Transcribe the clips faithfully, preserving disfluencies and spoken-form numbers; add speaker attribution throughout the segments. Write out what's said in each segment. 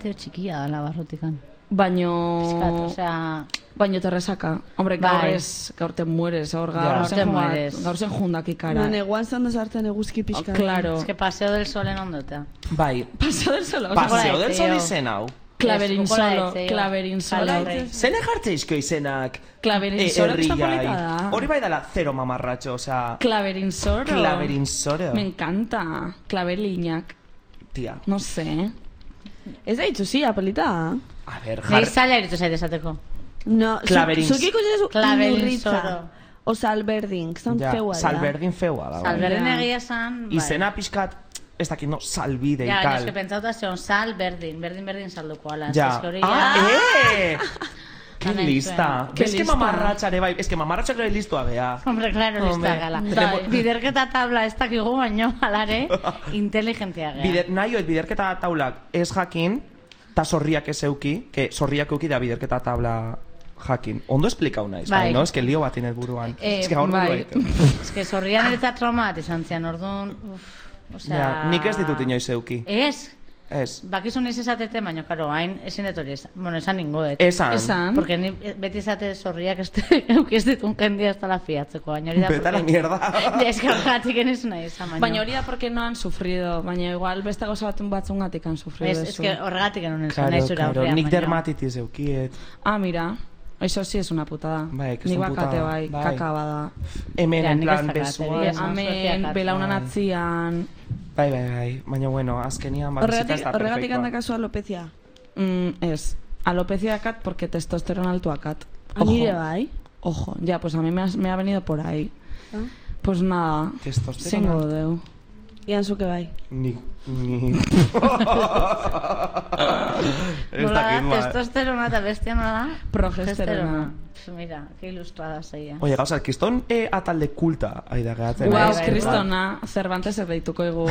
Speaker 1: Teo txikia da la barrutikan.
Speaker 2: Baño...
Speaker 1: Piskat, o sea...
Speaker 2: Baño te resaca. Hombre, gaur ez, gaur te mueres, hor gaur zen mueres. Gaur zen jundak ikara.
Speaker 3: No, neguan zando sartzen eguzki pixka.
Speaker 2: Claro.
Speaker 1: Es que Paseo del Sol en ondotea.
Speaker 4: Bai.
Speaker 2: Paseo del Sol.
Speaker 4: Paseo del Sol izen hau.
Speaker 2: Klaberin solo, klaberin solo.
Speaker 4: Zene jartzeizko izenak?
Speaker 2: Klaberin solo, que polita da.
Speaker 4: Hori bai dala zero mamarratxo, osea...
Speaker 2: Klaberin solo.
Speaker 4: Klaberin solo.
Speaker 2: Me encanta. Klaberinak.
Speaker 4: Tia.
Speaker 2: No sé.
Speaker 3: Ez da itxu, sí, apelita.
Speaker 4: A ver,
Speaker 1: jar... Nei zaila eritu zaite esateko.
Speaker 3: No,
Speaker 4: Klaberin
Speaker 3: solo. Zuki ikusi
Speaker 1: Klaberin solo.
Speaker 3: O salberdin, zan feua da.
Speaker 4: Salberdin feua da.
Speaker 1: Salberdin egia zan...
Speaker 4: Izena pixkat... Ez dakit, no, salbide
Speaker 1: ja,
Speaker 4: y tal.
Speaker 1: Ja, eske pentsauta zion, sal berdin, berdin berdin salduko ala.
Speaker 4: Ja. Ah, eh! Qué lista.
Speaker 2: Qué
Speaker 4: es que mamarratxare bai, es que mamarratxare bai listua gea.
Speaker 1: Hombre, claro, lista gala. Biderketa tabla ez dakigu baino, alare, inteligentia gea.
Speaker 4: Bider, nahi oet biderketa taulak ez jakin, ta sorriak ez euki, que sorriak euki da biderketa tabla jakin. Ondo esplikau naiz, bai, no? Es que lio bat inet buruan.
Speaker 1: Eh,
Speaker 4: es que gaur
Speaker 1: bai. Es que sorrian eta traumat izan zian, orduan... O sea...
Speaker 4: Ja, nik ez ditut inoiz euki.
Speaker 1: Ez?
Speaker 4: Ez.
Speaker 1: Bakizun ez esatete, baina, karo, hain ezin detori ez. Bueno, esan ningoet.
Speaker 4: Esan.
Speaker 2: Esan.
Speaker 1: Porque ni beti esate sorriak ez euki ez ditun jendia ez tala fiatzeko. Baina hori da...
Speaker 4: Beta la mierda.
Speaker 1: Ez que horregatik enez nahi esan, baina.
Speaker 2: Baina hori da porque no han sufrido. Baina igual beste gauza batun batzungatik han sufrido
Speaker 1: eso. Es que horregatik enoen esan nahi zura
Speaker 4: horrean. Claro, nik dermatitis eukiet.
Speaker 2: Ah, mira. Eso sí es una putada.
Speaker 4: Bai, que es
Speaker 2: una
Speaker 4: putada.
Speaker 2: Nik bakate bai, bai. Kakaba da.
Speaker 4: Hemen en plan besuan.
Speaker 2: Hemen, belaunan atzian...
Speaker 4: Bai, bai, bai. Baina, bueno, azkenian bakizita ez da perfectoa.
Speaker 3: Horregatik handakazu alopecia?
Speaker 2: Mm, es. Alopecia akat porque testosterona alto akat.
Speaker 3: Nire bai?
Speaker 2: Ojo, ya, pues a mí me ha, me ha venido por ahí. ¿Ah? Pues nada.
Speaker 4: Testosterona?
Speaker 2: Zengo deu.
Speaker 3: Ian zuke bai?
Speaker 4: Ni... Ni...
Speaker 1: Nola da, testosterona eta bestia nola da?
Speaker 2: Progesterona.
Speaker 1: Mira, que ilustrada zeia.
Speaker 4: Oye, gauza, kiston e, atalde kulta aida gehatzen.
Speaker 2: Guau, kristona, Cervantes erdeituko egu.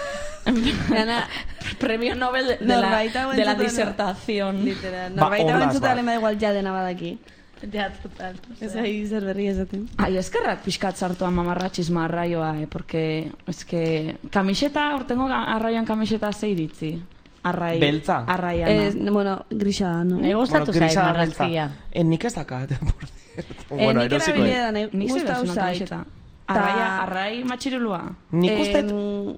Speaker 2: Premio Nobel de, de, la, de la disertación.
Speaker 3: Literal. Norbaita bentzutaren ba igual ja dena badaki.
Speaker 1: Ja, total.
Speaker 3: Ez ahi zer berri esaten.
Speaker 2: Ai, eskerrak pixkat zartuan mamarratxisma arraioa, eh, porque, es que, kamiseta, ortengo arraioan kamiseta zeiritzi. Arrai,
Speaker 4: beltza?
Speaker 2: Arraiana.
Speaker 3: Ez, bueno, grisa, no?
Speaker 1: Me gustatu zait marrazkia.
Speaker 4: En nik ez dakat, por cierto.
Speaker 3: Eh, nik erabilie da, nik
Speaker 2: gustau zait. Arraia, arrai matxirulua.
Speaker 4: Nik ustet...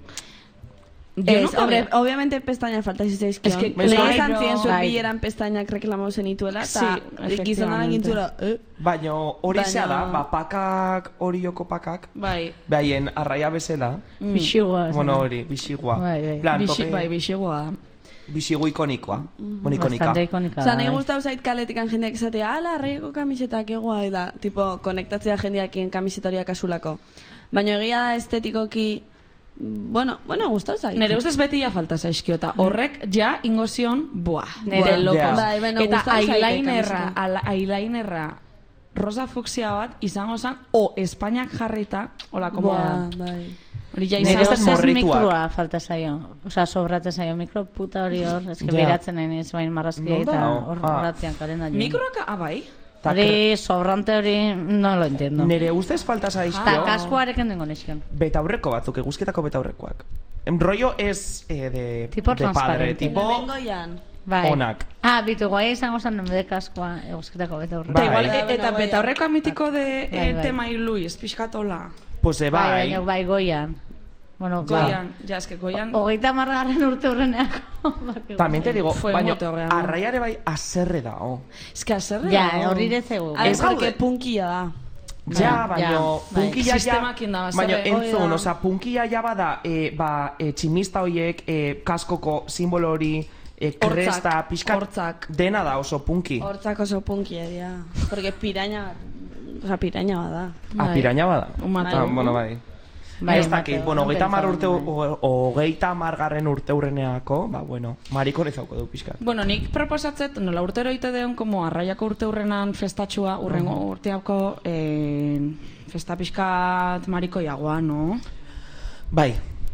Speaker 3: Es, hombre, obviamente pestaña falta si seis
Speaker 2: es que
Speaker 3: le izan zien zu bileran pestañak reklamo zenituela eta gizonaran gintzura
Speaker 4: baina hori zea da, ba, pakak, hori joko pakak baien arraia bezala
Speaker 1: bixigua
Speaker 4: bueno, hori, bixigua
Speaker 2: bai, bixigua
Speaker 4: bixigu ikonikoa ikonika
Speaker 3: oza, nahi guztau zait kaletikan jendeak esatea ala, arraieko kamisetak egua da, tipo, konektatzea jendeakien kamisetaria kasulako baina egia da estetikoki Bueno, bueno, gustau zait.
Speaker 2: Nere ustez beti ja falta zaizkio eta horrek ja ingozion, buah,
Speaker 1: nere
Speaker 2: locos. Eta eyelinerra, eyelinerra rosa fuksia bat izango zan, o Espainiak jarrita, hola, como da.
Speaker 3: Hori
Speaker 1: ja izan. Nere ustez mikroa falta zaio. Osa, sobrate zaio mikro puta hori hor, ez que beratzen nahi ez bain marrazkia eta hor ratzian karen da.
Speaker 2: Mikroak, abai?
Speaker 1: Hori, sobrante hori, no lo entiendo.
Speaker 4: Nere ustez falta zaizkio.
Speaker 1: Ta kaskuarekin dengo neskion.
Speaker 4: Betaurreko batzuk, eguzketako betaurrekoak. En rollo es eh, de,
Speaker 1: tipo
Speaker 4: de padre, tipo...
Speaker 1: Bai.
Speaker 4: Onak.
Speaker 1: Ah, bitu, guai izango zen nombre kaskoa eguzketako betaurreko.
Speaker 2: Bai. Igual, e, eta betaurreko amitiko de bai, bai. Tema Luis, pixkatola.
Speaker 4: Pues e, bai.
Speaker 1: Bai, bai, goian. Bueno,
Speaker 2: goian, ja, eske goian...
Speaker 1: Hogeita margarren urte horreneako.
Speaker 4: También te digo, baina arraiare bai aserre da, oh.
Speaker 2: Es que aserre
Speaker 1: da, ja, horri dezegu.
Speaker 3: Ez porque punkia da.
Speaker 4: Ja, baina punkia ja... Baina entzun, oza, punkia ja bada, ba, tximista horiek, kaskoko simbolo hori, kresta, pixkat, dena da oso punki.
Speaker 3: Hortzak oso punki, edia. Porque piraña, oza, piraña bada.
Speaker 4: Ah, piraña bada?
Speaker 3: Ah,
Speaker 4: bueno, bai. Bai, ez dakit, bueno, hogeita mar urte, hogeita margarren urte urreneako, ba, bueno, mariko nezauko du pixkat.
Speaker 2: Bueno, nik proposatzet, nola urtero ite deun, como arraiako urte urrenan festatxua, urrengo urteako, eh, festa pixkat mariko iagoa, no?
Speaker 4: Bai.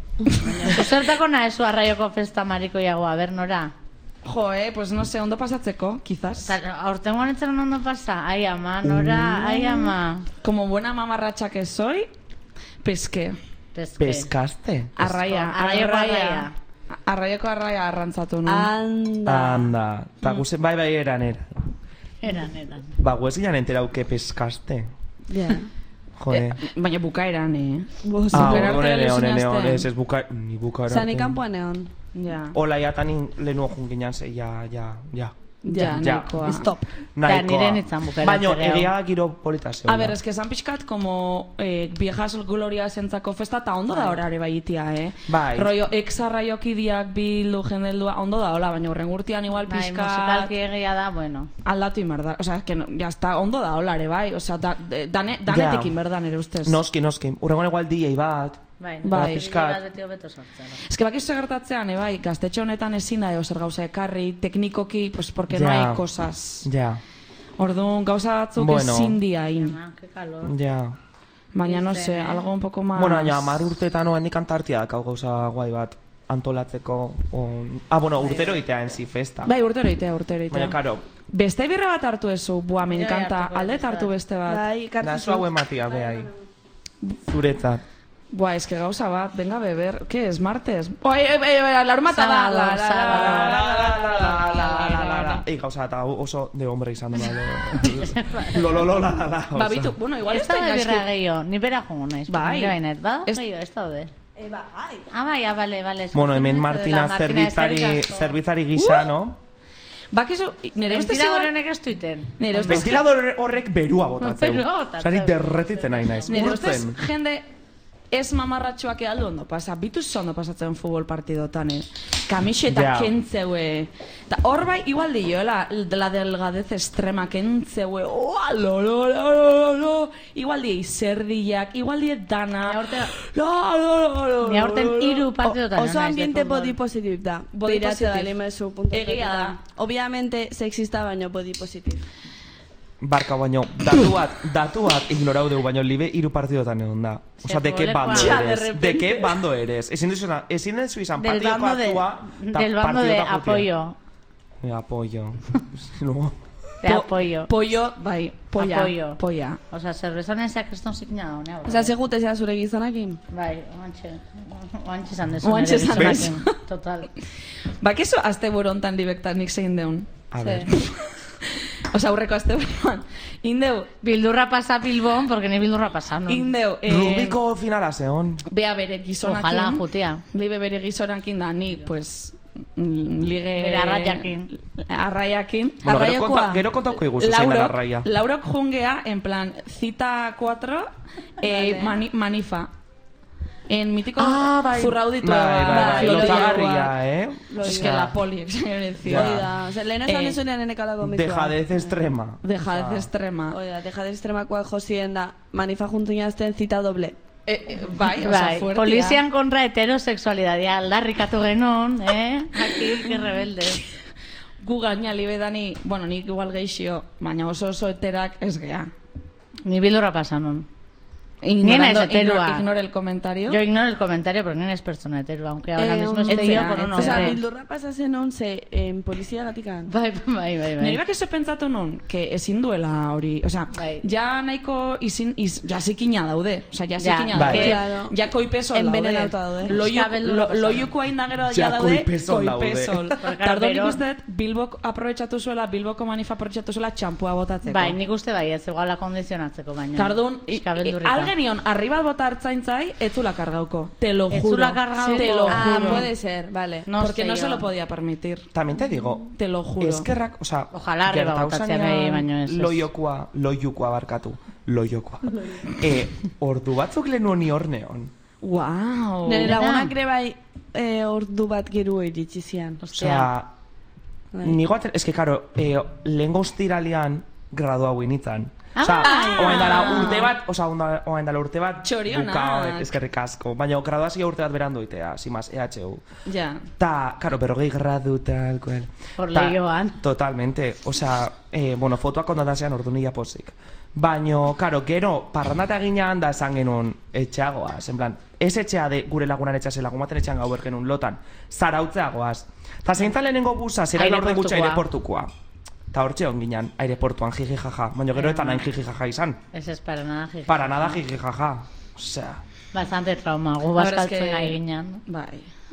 Speaker 1: Zertako nahezu arraioko festa mariko iagoa, ber, nora?
Speaker 2: Jo, eh, pues no sé, ondo pasatzeko, quizás.
Speaker 1: Aurten guanetzen ondo pasa, ai ama, nora, ai ama.
Speaker 2: Como buena mamarratxa que soy... Pesque.
Speaker 1: Pesque.
Speaker 4: Pescaste.
Speaker 2: Arraia.
Speaker 1: Arraia, arraia.
Speaker 2: Arraiako arraia arrantzatu, no?
Speaker 3: Anda.
Speaker 4: Anda. Ta guzen, bai, bai, eran, eran.
Speaker 1: Eran, eran.
Speaker 4: Ba, guezinan enterau que pescaste.
Speaker 3: Ja.
Speaker 4: Jode.
Speaker 2: Baina bukaeran, eh?
Speaker 4: Ah, onene, onene, onene, ez buka... Ni bukaeran.
Speaker 3: Zani kanpoan egon.
Speaker 2: Ja.
Speaker 4: Ola, ja, tanin lehenu junginan ze, ja, ja, ja.
Speaker 2: Ja, nahikoa.
Speaker 3: Stop.
Speaker 1: Da, nire nintzen bukaeran.
Speaker 4: Baina, egia giro polita zegoen.
Speaker 2: A ber, eske esan pixkat, como eh, viejas gloria zentzako festa, eta ondo da horare baitia, eh?
Speaker 4: Bai.
Speaker 2: Rollo, ex-arraiokidiak bildu jendeldua, ondo da, hola, baina horren gurtian igual
Speaker 1: Bai,
Speaker 2: pixkat...
Speaker 1: musikalki egia da, bueno.
Speaker 2: Aldatu inberdar, osea, que no, ya está, ondo da, holare, bai, osea, da, dane, danetik
Speaker 4: Ja.
Speaker 2: inberdan ere ustez.
Speaker 4: Noski, noski. Urrengoan igual D J bat.
Speaker 1: Bai,
Speaker 2: Bai.
Speaker 1: pixkat. Beti hobeto sortzera.
Speaker 2: Ez que bakizu gertatzean, eh, bai, gaztetxe honetan ezin da zer gauza ekarri, teknikoki, pues, porque no
Speaker 4: Ja.
Speaker 2: hay cosas.
Speaker 4: Ja,
Speaker 2: Orduan, gauza batzuk
Speaker 4: Bueno.
Speaker 2: ezin diain.
Speaker 1: Ah, qué calor.
Speaker 4: ja.
Speaker 2: Baina, no sé, algo un poco más...
Speaker 4: Bueno, baina, amar urteetan oa hendik antartia dakau gauza guai bat antolatzeko. On... Ah, bueno, urtero itea en si festa.
Speaker 2: Bai, urtero itea, urtero itea.
Speaker 4: Baina, karo,
Speaker 2: Beste birra bat hartu ezu, bua, me
Speaker 1: Ja,
Speaker 2: encanta,
Speaker 1: hartuko
Speaker 2: alde
Speaker 1: dut,
Speaker 2: hartu beste bat.
Speaker 3: Bai,
Speaker 4: da
Speaker 3: kartu
Speaker 4: zu hauen matia, behai. Zuretzat.
Speaker 2: Buah, es que gauza bat, venga a beber, ¿qué es, martes? Oi, oi, oi, oi, la hormata da, la, la, la, la,
Speaker 4: Ei, gauza, eta oso de hombre izan dut. Lo, lo, lo, la, la, la.
Speaker 2: Ba, bitu, bueno, igual
Speaker 1: Ez
Speaker 2: ez da
Speaker 1: da birra
Speaker 2: inazki.
Speaker 1: gehiago, ni bera jongo naiz.
Speaker 2: Bai.
Speaker 1: Nire bainet, ba?
Speaker 2: Ez-
Speaker 1: Gehiago, ez daude.
Speaker 3: Eh, ba, ai.
Speaker 1: Ah, bai, ah, bale, bale.
Speaker 4: Bueno, hemen
Speaker 1: La
Speaker 4: Martina
Speaker 1: Martina
Speaker 4: zerbitzari,
Speaker 1: eskerrik asko.
Speaker 4: zerbitzari gisa, no?
Speaker 2: Bakizu, nire beste
Speaker 1: Ventilador
Speaker 2: zegoen...
Speaker 1: honek ez duiten.
Speaker 2: Nire ustez,
Speaker 4: Ventilador horrek berua botatzeu.
Speaker 1: Berua botatzeu.
Speaker 4: Sari derretitzen nahi naiz.
Speaker 2: nire ustez,
Speaker 4: Urtzen.
Speaker 2: jende ez mamarratxoak ealdu ondo pasa. Bitu ondo pasatzen futbol partidotan, eh? Kamiseta
Speaker 4: Ja.
Speaker 2: kentzeue. Ta hor bai, igual dioela, la delgadez extrema kentzeue. Oh, lo, lo, lo, lo, lo. Igual die zerdiak, igual die dana.
Speaker 1: Ni aurten-
Speaker 2: Lo, lo, lo, lo,
Speaker 1: Ni aurten
Speaker 2: lo, lo.
Speaker 1: hiru partidotan.
Speaker 3: Oso ambiente body positive da.
Speaker 2: Body
Speaker 3: Begiratzea
Speaker 2: positive.
Speaker 3: da, limezu, punto.
Speaker 2: Egia da.
Speaker 3: Obviamente, sexista baino body positive.
Speaker 4: Barka baino, datu bat, datu bat ignorau dugu baino libe hiru partidotan egon da. Osa, de qué bando
Speaker 1: Ja,
Speaker 2: de
Speaker 4: eres?
Speaker 2: repente.
Speaker 4: De qué bando eres? Ezin duzu izan, ezin duzu izan
Speaker 1: Del
Speaker 4: partidoko
Speaker 1: bando de,
Speaker 4: aktua, ta
Speaker 1: del bando de
Speaker 4: partidota joatea.
Speaker 1: apoyo.
Speaker 4: Eh, apoyo. No.
Speaker 1: De
Speaker 2: Po-
Speaker 1: apoyo.
Speaker 2: Pollo, bai, polla,
Speaker 1: Apoyo.
Speaker 2: polla.
Speaker 1: O sea, cervezan ezak kriston zikina da, honea.
Speaker 3: Osa, segute zea zure gizonakin?
Speaker 1: Bai, oantxe. Oantxe izan dezu.
Speaker 2: Oantxe
Speaker 1: nire
Speaker 2: esan
Speaker 1: gizonakin.
Speaker 2: dezu.
Speaker 1: Total.
Speaker 2: Bakizu azte burontan dibektan nik zein deun.
Speaker 4: A ver.
Speaker 2: Osa, aurreko azte buruan. Indeu,
Speaker 1: Bildurra pasa Bilbon, porque ni bildurra pasa, no?
Speaker 2: indeu, eh,
Speaker 4: Rubiko finala zeon.
Speaker 2: bea bere gizonakin.
Speaker 1: Ojalá, jutia.
Speaker 2: Libe bere gizonakin da, nik, pues, mm, lige...
Speaker 1: Bere arraiakin.
Speaker 2: Arraiakin.
Speaker 4: Bueno, gero,
Speaker 3: Arraiakoa.
Speaker 4: konta, gero kontauko iguzu zein da arraia.
Speaker 2: Laurok jungea, en plan, cita cuatro, eh,
Speaker 3: Vale.
Speaker 2: mani, manifa. En mítico
Speaker 4: Ah, bai.
Speaker 2: zurrauditu.
Speaker 4: Bai, bai, bai,
Speaker 3: Bai,
Speaker 4: lotagarria, eh?
Speaker 2: Es que la poli,
Speaker 4: Ja.
Speaker 3: Hori da. Osa, lehen esan
Speaker 2: Eh,
Speaker 3: ezunean enekalako mitua.
Speaker 4: Dejadez extrema.
Speaker 2: Dejadez extrema.
Speaker 3: Hori da, dejadez extremakoak josien da. Manifa juntu inazten zita doble.
Speaker 2: Eh, eh, bai, oza,
Speaker 1: Bai,
Speaker 2: fuertea.
Speaker 1: polizian kontra heterosexualitatea aldarrikatu genon, eh? Aquí, que rebelde.
Speaker 2: Gu gaina libedani, bueno, nik igual geixio, baina oso oso eterak ez gea.
Speaker 1: Ni bildurra pasa non.
Speaker 2: Ignorando,
Speaker 1: naiz heterua.
Speaker 2: ignor, ignore el comentario.
Speaker 1: Yo ignoro el comentario, pero ni es persona heterua, aunque ahora
Speaker 3: Eh,
Speaker 1: mismo estoy
Speaker 2: etzea,
Speaker 1: yo con un
Speaker 2: etzea.
Speaker 3: Osa,
Speaker 1: hombre.
Speaker 3: bildurra pasazen on, ze, en polizia gatikan.
Speaker 1: Bai, bai, bai,
Speaker 2: Nire
Speaker 1: bai.
Speaker 2: bak eso pentsatu non, que ezin duela hori, o sea,
Speaker 1: Bai.
Speaker 2: ja nahiko izin, iz, ja zikina daude, o sea, ja
Speaker 1: Ja,
Speaker 2: zikina
Speaker 4: bai.
Speaker 2: daude,
Speaker 3: Claro.
Speaker 2: ja koipesol daude.
Speaker 3: Envenenauta daude.
Speaker 2: Loiu,
Speaker 1: Euskabeldu
Speaker 2: lo,
Speaker 1: pasada.
Speaker 2: loiuko hain da gero ja
Speaker 4: Ja,
Speaker 2: daude,
Speaker 4: koipesol daude.
Speaker 2: koipesol.
Speaker 1: Porque,
Speaker 2: Tardo nik
Speaker 1: pero-
Speaker 2: uste, Bilbok aprobetxatu zuela, Bilboko manifa aprobetxatu zuela txampua botatzeko.
Speaker 1: Bai, nik uste bai, ez iguala kondizionatzeko baina.
Speaker 2: Tardun,
Speaker 1: Eskabeldurrika.
Speaker 2: algenion, arriba bota hartzaintzai, etzula kargauko. Te lo
Speaker 1: Ez
Speaker 2: juro.
Speaker 1: zula kargauko.
Speaker 2: Te lo
Speaker 3: Ah,
Speaker 2: juro.
Speaker 3: puede ser, vale.
Speaker 1: No
Speaker 2: Porque
Speaker 1: sé
Speaker 2: no
Speaker 1: yo.
Speaker 2: se lo podía permitir.
Speaker 4: También te digo,
Speaker 2: Te lo juro.
Speaker 4: eskerrak, o sea,
Speaker 1: Ojalá arriba
Speaker 4: gertau
Speaker 1: botatzea
Speaker 4: zanean
Speaker 1: nahi, baino ez, ez.
Speaker 4: loiokoa, loiukoa barkatu, loiokoa. eh, ordu batzuk lehenu honi hor neon.
Speaker 2: Wow.
Speaker 3: Nire
Speaker 1: Nena.
Speaker 3: lagunak ere bai eh, ordu bat geru iritsi zian.
Speaker 4: Osea,
Speaker 3: Bai.
Speaker 4: nigo atzen, eske, karo, eh, lehen goztiralian gradua guinitzan. Osea,
Speaker 1: Ah!
Speaker 4: oain dala urte bat, osea, onda- oain dala urte bat
Speaker 2: Txorionak.
Speaker 4: bukao, eskerrik asko. Baina graduazio urte bat berandu itea, simaz, E H U.
Speaker 2: Ja.
Speaker 4: Ta, karo, berrogei gradu, tal, cual.
Speaker 1: Por
Speaker 4: Ta,
Speaker 1: leioan.
Speaker 4: Totalmente. Osea, eh, bueno, fotoak kontatzen ordu nila pozik. Baino, karo, gero, parrandata ginean da esan genuen etxeagoaz. En plan, ez etxea de gure lagunan etxea ze lagun baten etxean gauer genuen lotan. Zarautzeagoaz. Ta zeintzan lehenengo busa, zera orden gutxa
Speaker 1: Aireportukoa.
Speaker 4: aireportukoa. Ta hortxe hon ginen, aireportuan jiji jaja. Baina gero eta nahin jiji jaja izan.
Speaker 1: Ez ez para nada, jiji.
Speaker 4: Para nada jiji jaja. Osea,
Speaker 1: Bastante trauma, gu
Speaker 2: La verdad es
Speaker 1: baskaltzen
Speaker 2: que-
Speaker 1: gai ginen.
Speaker 2: Bai.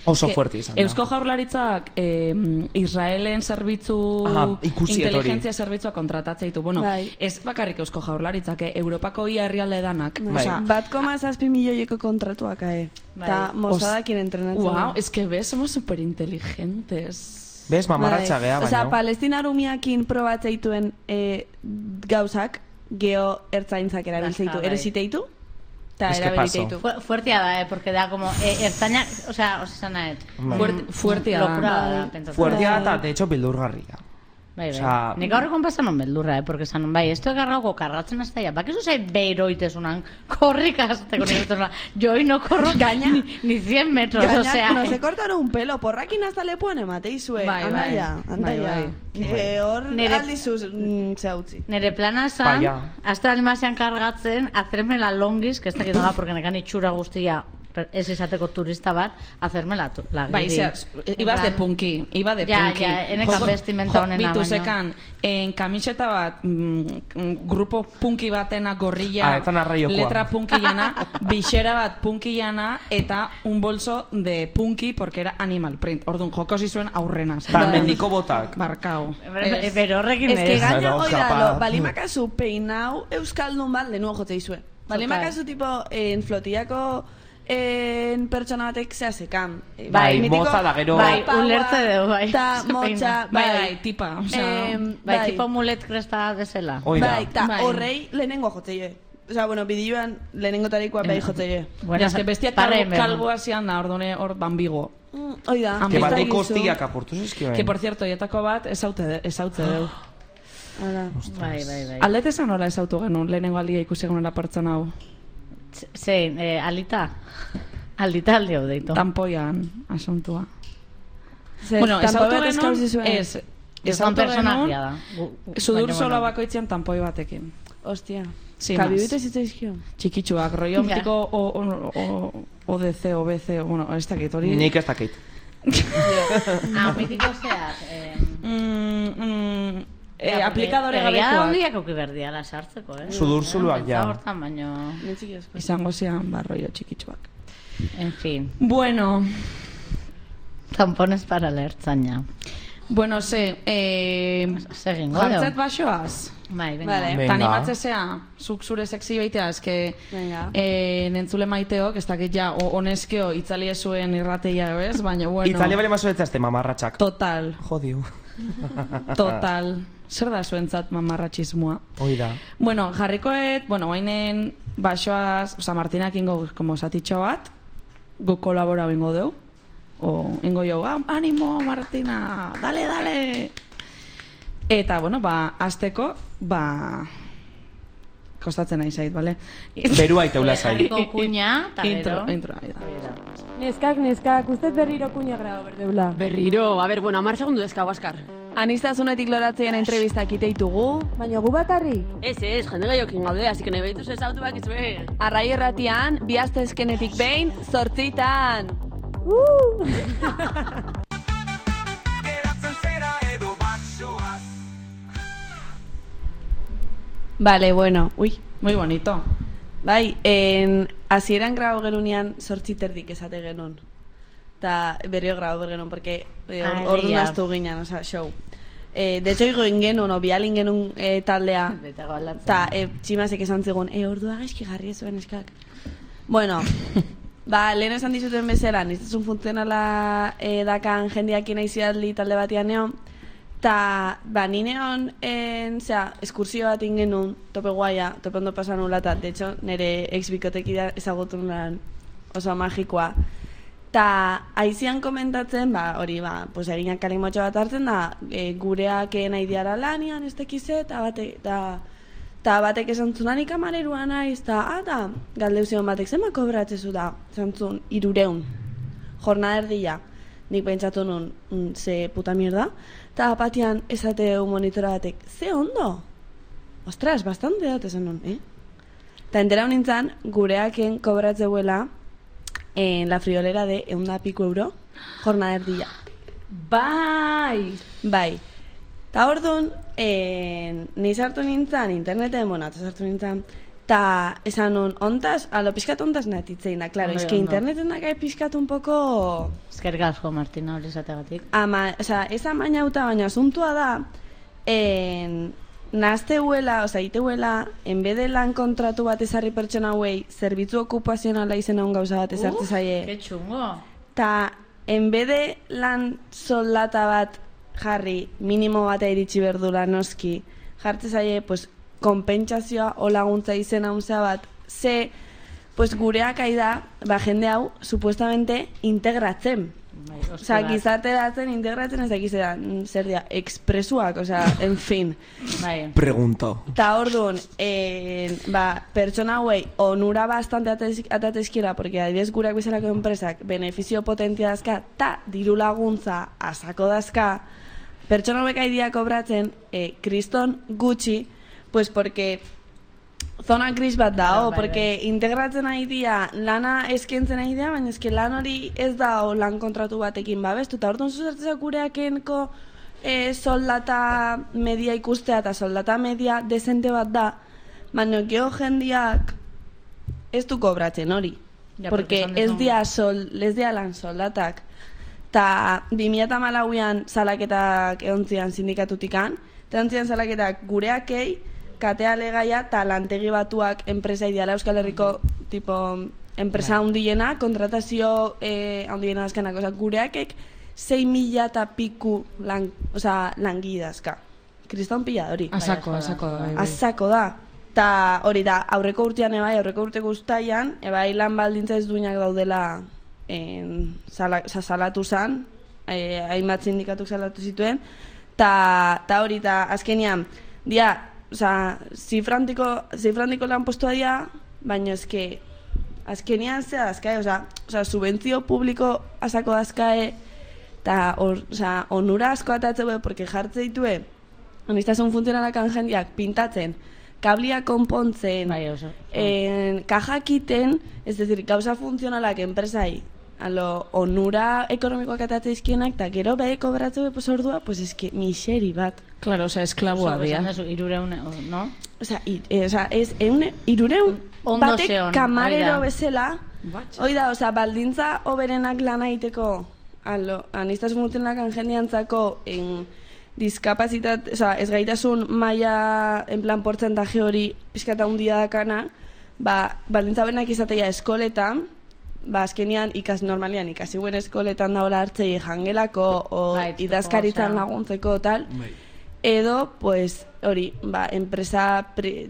Speaker 4: Oso fuerte izan da.
Speaker 2: Eusko Jaurlaritzak eh, Israelen zerbitzu, inteligentzia zerbitzua kontratatzea ditu. Bueno, bai. Ez bakarrik Eusko Jaurlaritzak, eh, Europako ia herrialde danak.
Speaker 3: Bai. Osa, bat koma zazpi milioieko kontratuak, eh. Bai. Ta Mossadakin entrenatzen.
Speaker 2: Wow, es que ves, somos superinteligentes.
Speaker 4: Bez, mamarratxa bai. Geha, baina.
Speaker 3: Osa, Palestina rumiakin probatzeituen eh, gauzak, geo ertzaintzak erabiltzeitu. Ere ziteitu? Es que paso.
Speaker 1: Fuertea da, eh, porque da como eh, ertzaina, o sea, osanaet.
Speaker 2: Fuertea
Speaker 1: da.
Speaker 4: Fuertea da, de hecho, bildurgarria.
Speaker 1: Bai, bai. O sea, nik aurrekon pasanon beldurra, eh, porque sanon, bai, esto egarrauko karratzen hasta ya. Bakizu zait beiroitesunan, korrikazteko nire yo hoy no corro gaina ni, ni cien metros,
Speaker 3: gaina,
Speaker 1: o sea.
Speaker 3: No se cortaron un pelo, porrakin hasta le puan emateizue.
Speaker 1: Bai, bai.
Speaker 3: Anda ya, anda ya. Que hor aldizuz zeutzi.
Speaker 1: Nere plana zan, hasta animazian kargatzen, hacerme la longis, que ez dakit nola, porque nekan itxura guztia, ez izateko turista bat, hacerme la, la
Speaker 2: bai, zeaz, ibas de punki, iba de
Speaker 1: ja,
Speaker 2: punki.
Speaker 1: Ja, ja, enekan vestimenta honena baino.
Speaker 2: Bituzekan, en kamiseta bat, mm, grupo punki batena, gorrilla,
Speaker 4: ah,
Speaker 2: letra punkillana, bixera bat punkillana, eta un bolso de punki, porque era animal print. Orduan, joko zizuen aurrena.
Speaker 4: Eta mendiko botak.
Speaker 2: Barkau.
Speaker 1: Pero horrekin
Speaker 3: ez. Ez que gaina, oidalo, balimakazu peinau euskaldun bat, denuo jote izue. Balimakazu tipo, en flotillako en pertsona batek zea zekan.
Speaker 4: Bai, moza da gero.
Speaker 1: Bai, ulertze dugu, bai.
Speaker 3: Ta, motxa,
Speaker 2: bai, bai, tipa. O sea,
Speaker 1: bai, tipo mulet kresta desela.
Speaker 3: Bai, ta, horrei lehenengo jotzeie. O sea, bueno, bideoan lehenengo tarikoa bai jotzeie.
Speaker 2: Bueno, es que bestia kalboa zian da, ordone hor bambigo.
Speaker 3: Oida.
Speaker 4: Que bat kostiak apurtu zizkioen.
Speaker 2: Que, por cierto, ietako bat esautze deu.
Speaker 1: Bai, bai, bai.
Speaker 2: Aldetezan nola esautu genuen, lehenengo aldia ikusi genuen pertsona hau.
Speaker 1: Zein, eh, alita? Aldita aldi hau deitu.
Speaker 2: Tampoian, asuntua.
Speaker 3: Ze, bueno, esautu genuen,
Speaker 2: ez, esautu genuen, sudur sola bakoitzean tampoi batekin.
Speaker 3: Ostia.
Speaker 2: Sí,
Speaker 3: kabibite zitzaizkio?
Speaker 2: Txikitsuak, rollo mitiko O D C, O B C, bueno, ez dakit, hori...
Speaker 4: Nik ez dakit.
Speaker 1: Ah, mitiko zeak, eh...
Speaker 2: Eh, aplikadore gabekoak.
Speaker 1: Egia hondiak auki berdia la sartzeko, eh?
Speaker 4: Sudurzuluak, ja.
Speaker 1: Hortan, baino...
Speaker 2: Izango zian, barroio txikitsuak.
Speaker 1: En fin.
Speaker 2: Bueno.
Speaker 1: Tampones para lertzaina.
Speaker 2: Bueno, ze, eh...
Speaker 1: Segin, gode.
Speaker 2: Jartzet baixoaz.
Speaker 1: Bai, venga.
Speaker 3: Vale.
Speaker 2: Tani batzesea, zuk zure sexy baitea, eske...
Speaker 3: Venga.
Speaker 2: Eh, nentzule maiteok, ez dakit ja, honezkeo itzali zuen irrateia, ez? Baina, bueno...
Speaker 4: Itzali bale mazuetzazte mamarratxak.
Speaker 2: Total.
Speaker 4: Jodiu.
Speaker 2: Total. Zer da zuentzat mamarratxismoa?
Speaker 4: Hoi da.
Speaker 2: Bueno, jarrikoet, bueno, guainen baixoaz, oza, Martinak ingo, como satitxo bat, gu kolabora ingo deu, o ingo jo, ah, animo, Martina, dale, dale! Eta, bueno, ba, azteko, ba... kostatzen nahi zait, bale?
Speaker 4: Berua iteula zait.
Speaker 1: Jarriko kuña, eta gero.
Speaker 2: Intro, intro,
Speaker 5: Neskak, neskak, ustez berriro kuña grado berdeula.
Speaker 6: Berriro, a ber, bueno, amar segundu dezka, Baskar.
Speaker 3: Anistazunetik loratzean entrevistak iteitugu.
Speaker 5: Baina gu bakarri?
Speaker 6: Ez, ez, jende gaiokin gaude, así que nahi behituz ez autu bak izue.
Speaker 3: Arrai erratian, bihaztezkenetik behin, zortzitan!
Speaker 5: Uh!
Speaker 3: Vale, bueno, ui.
Speaker 2: Muy bonito.
Speaker 3: Bai, en hasieran grabo genunean zortziterdik esate genuen. Ta berrio grabo genuen, porque eh,
Speaker 1: ah,
Speaker 3: ordu naztu ginen, o sea, show. Eh, de hecho, higo ingenuen, obialin genuen eh, taldea. Ta eh, tximazek esan zigun, eh, ordua gaizki jarri zuen eskak. Bueno, ba, lehen esan dizuten bezala, niztazun funtzionala eh, dakan jendeakin aizialdi talde batian neon. Ta, ba, nineon, en, zera, eskursio bat ingenun, tope guaia, tope ondo pasan nula, eta, de hecho, nire ex-bikotek ezagutu nulan oso magikoa. Ta, aizian komentatzen, ba, hori, ba, pues, eginak kalimotxo bat hartzen da, e, gureak nahi diara lanian, ez tekize, eta batek, ta, ta batek esan zunanik amareruan naiz, ta, ah, ta, galdeuzion batek, zema kobratzezu da, zantzun, irureun, jornada erdia, nik pentsatu nun, mm, ze puta mierda, eta apatian esateu monitora batek, ze ondo? Ostras, bastante dut esan nun, eh? Eta entera honintzen, gureaken kobratzeuela en la friolera de eunda pico euro, jornada erdia.
Speaker 2: Bai!
Speaker 3: Bai. Eta orduan, eh, ni sartu nintzen, interneten, bueno, eta sartu nintzen, Ta, esan un, ontaz, alo, pixkat ontaz natitzeina, klaro, eske interneten dakai pixkat un poco...
Speaker 1: Eskerrik asko, Martina, hori esategatik.
Speaker 3: Ama, oza, ez amainauta, baina asuntua da, en, nazteuela, oza, iteuela, enbede lan kontratu bat ezarri pertsona hauei, zerbitzu okupazionala izena un gauza bat ezartu zaie.
Speaker 1: Que txungo.
Speaker 3: Ta, enbede lan soldata bat jarri, minimo bat iritsi berdula noski, jartze zaie, pues, konpentsazioa o laguntza izena unzea bat, ze, pues, gureak aida, ba, jende hau, supuestamente, integratzen.
Speaker 1: Bai,
Speaker 3: Osa, gizarteratzen, integratzen ez dakizera, zer dira, expresuak, osa, en fin.
Speaker 1: Bai.
Speaker 4: Pregunto.
Speaker 3: Ta orduan, eh, ba, pertsona hauei onura bastante atatezkira, porque adibidez gureak bezalako enpresak benefizio potentia dazka, ta diru laguntza asako dazka, pertsona hauek aidia kobratzen, eh, kriston gutxi, pues porque zona gris bat da, o, porque integratzen nahi dia, lana eskentzen nahi dia, baina eske lan hori ez da o, lan kontratu batekin babestu, eta orduan zuzertzea gureakenko e, soldata media ikustea, eta soldata media desente bat da, baina geho jendiak ez du kobratzen hori,
Speaker 1: Ja,
Speaker 3: porque ez dia, sol, ez dia lan soldatak, eta bi mila hamalauean salaketak eontzian sindikatutikan, eta eontzian salaketak gureakei, katea legaia eta lantegi batuak enpresa ideala Euskal Herriko tipo enpresa handiena, kontratazio eh, handiena dazkanak, oza, gureakek sei mila eta piku lan, oza, langi dazka. Kriston pila hori.
Speaker 2: Asako, asako da.
Speaker 3: Asako da. Ta hori da, aurreko urtean ebai, aurreko urteko ustaian, ebai lan baldintza ez duinak daudela en, sala, salatu zan, eh, hainbat sindikatuk salatu zituen, ta, ta hori, ta azkenian, dia, Osa, zifrantiko, zifrantiko lan postua dia, baina eske, azkenian zea dazkae, osa, osa, subentzio publiko asako dazkae, eta, osa, onura asko atatzeu, porque jartze ditue, anistazun funtzionalakan jendiak pintatzen, kablia konpontzen,
Speaker 1: bai, oso,
Speaker 3: en, kajakiten, ez decir, gauza funtzionalak enpresai, alo, onura ekonomikoak atatzea izkienak, eta gero behe kobratzeu pues ordua, pues eske, miseri bat.
Speaker 2: Claro, osea, esklabua
Speaker 1: oso,
Speaker 2: dia.
Speaker 1: esan dezu, irureun, no?
Speaker 3: Osea, ir, e, osea, ez, eune, irureun
Speaker 1: Ondo
Speaker 3: batek
Speaker 1: zeon,
Speaker 3: kamarero
Speaker 1: oida.
Speaker 3: bezala, oida, osea, baldintza oberenak lan egiteko, alo, anistaz multinakan jendiantzako, en, diskapazitat, osea, ez gaitasun maila, en plan, portzentaje hori, pizkata hundia dakana, ba, baldintza oberenak izatea eskoletan, ba, azkenian ikas normalian ikasi guen eskoletan daola hartzei jangelako, o
Speaker 1: bai,
Speaker 3: idazkaritzan laguntzeko, tal, bai. Edo, pues, hori, ba, enpresa, pri,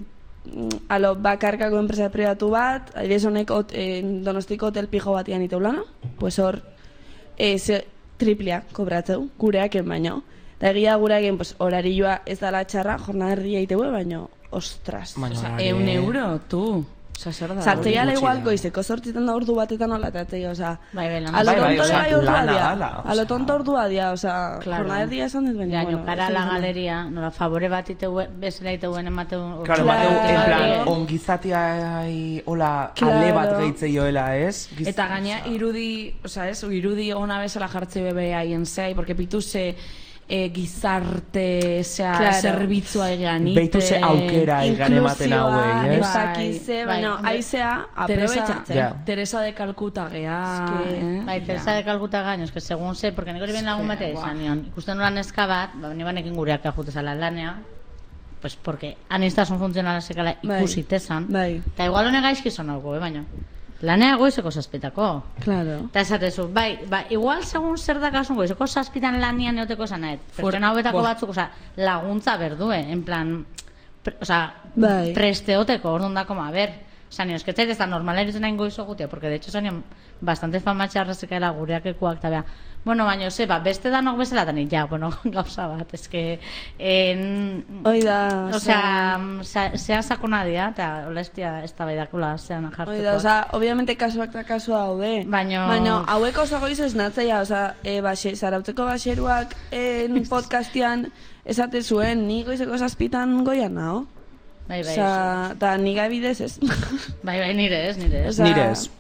Speaker 3: alo, bakarkako enpresa pribatu bat, adibidez honek ot, eh, Donostiko hotel pijo batian iteu lana, pues hor, eh, ze, triplia kobratzeu, gureaken baino. Eta egia gureaken, pues, horarioa ez dala txarra, jornada erdia iteu, baino, ostras.
Speaker 2: Osa, eun euro, tu.
Speaker 3: Sartzeiala igual goizeko sortzitan da ordu batetan hola tatzei, oza.
Speaker 1: Bai, bai, lan.
Speaker 3: A lo
Speaker 4: Bai, bai,
Speaker 3: tonto
Speaker 4: osea,
Speaker 3: bai ordua
Speaker 4: lana,
Speaker 3: dia.
Speaker 4: ala,
Speaker 3: A lo tonto ordua dia, oza.
Speaker 1: Claro.
Speaker 3: Jornada erdia esan dut baina.
Speaker 1: Ja,
Speaker 3: bueno,
Speaker 1: cara
Speaker 3: ez
Speaker 1: la
Speaker 3: dut
Speaker 1: galeria, nola favore bat iteu, bezala iteuen emateu.
Speaker 4: Claro,
Speaker 3: Claro.
Speaker 4: bateu, en plan,
Speaker 3: Claro.
Speaker 4: ongizatiai, hola,
Speaker 3: Claro.
Speaker 4: ale bat gehitzei joela, ez? Giz-
Speaker 2: Eta gaina irudi, osea, ez, irudi ona bezala jartze bebe haien zei, porque pitu ze e, gizarte, zea,
Speaker 3: Claro.
Speaker 2: zerbitzua egan ite.
Speaker 4: Beitu ze aukera egan ematen hauei, ez?
Speaker 3: Ezakize,
Speaker 1: Bai,
Speaker 3: baina
Speaker 1: bai.
Speaker 3: aizea
Speaker 2: Teresa,
Speaker 3: aprobetxatzen.
Speaker 4: Ja.
Speaker 2: Teresa de Calcuta gea.
Speaker 3: Eske,
Speaker 2: eh?
Speaker 1: Bai, Teresa de Calcuta gaino, eske segun ze, porque nik hori ben lagun batea izan nion. Ikusten nola neska bat, ba, ni banekin gureak ajute zala lanea, pues porque anistasun funtzionala sekala
Speaker 3: Bai.
Speaker 1: ikusitezan.
Speaker 3: Bai.
Speaker 1: Eta igual hone gaizki zonauko, eh, baina. Lanea goizeko zazpitako.
Speaker 3: Claro.
Speaker 1: Eta esatezu, bai, ba, igual segun zer da kasun goizeko zazpitan lanian eoteko zanaet. Pertsona hauetako
Speaker 2: buah.
Speaker 1: batzuk, oza, laguntza berdue, en plan, pre, oza,
Speaker 3: Bai.
Speaker 1: presteoteko, orduan da, como, a ver, sanio, es que ez da normala eritzen nahi goizo gutia, porque de hecho sanio, bastante fama txarrazikaela gureakekuak, eta bea, bueno, baina, ze, ba, beste danok bezala, eta ja, bueno, gauza bat, es que, en,
Speaker 3: Oida,
Speaker 1: osea, zean sakona dira, eta olestia ez da baidakula zean jartzeko.
Speaker 3: Oida, oza, obviamente kasuak eta kasua daude.
Speaker 1: Baino-
Speaker 3: Baino, hauek oso goizo esnatzaia, oza, e, baxe, zarautzeko baxeruak en podcastian esate zuen, ni goizeko zazpitan goian nao.
Speaker 1: Bai, bai,
Speaker 3: Oza, eta niga bidez ez.
Speaker 1: bai, bai, nire ez, nire ez.
Speaker 3: Osea,
Speaker 4: Nire ez.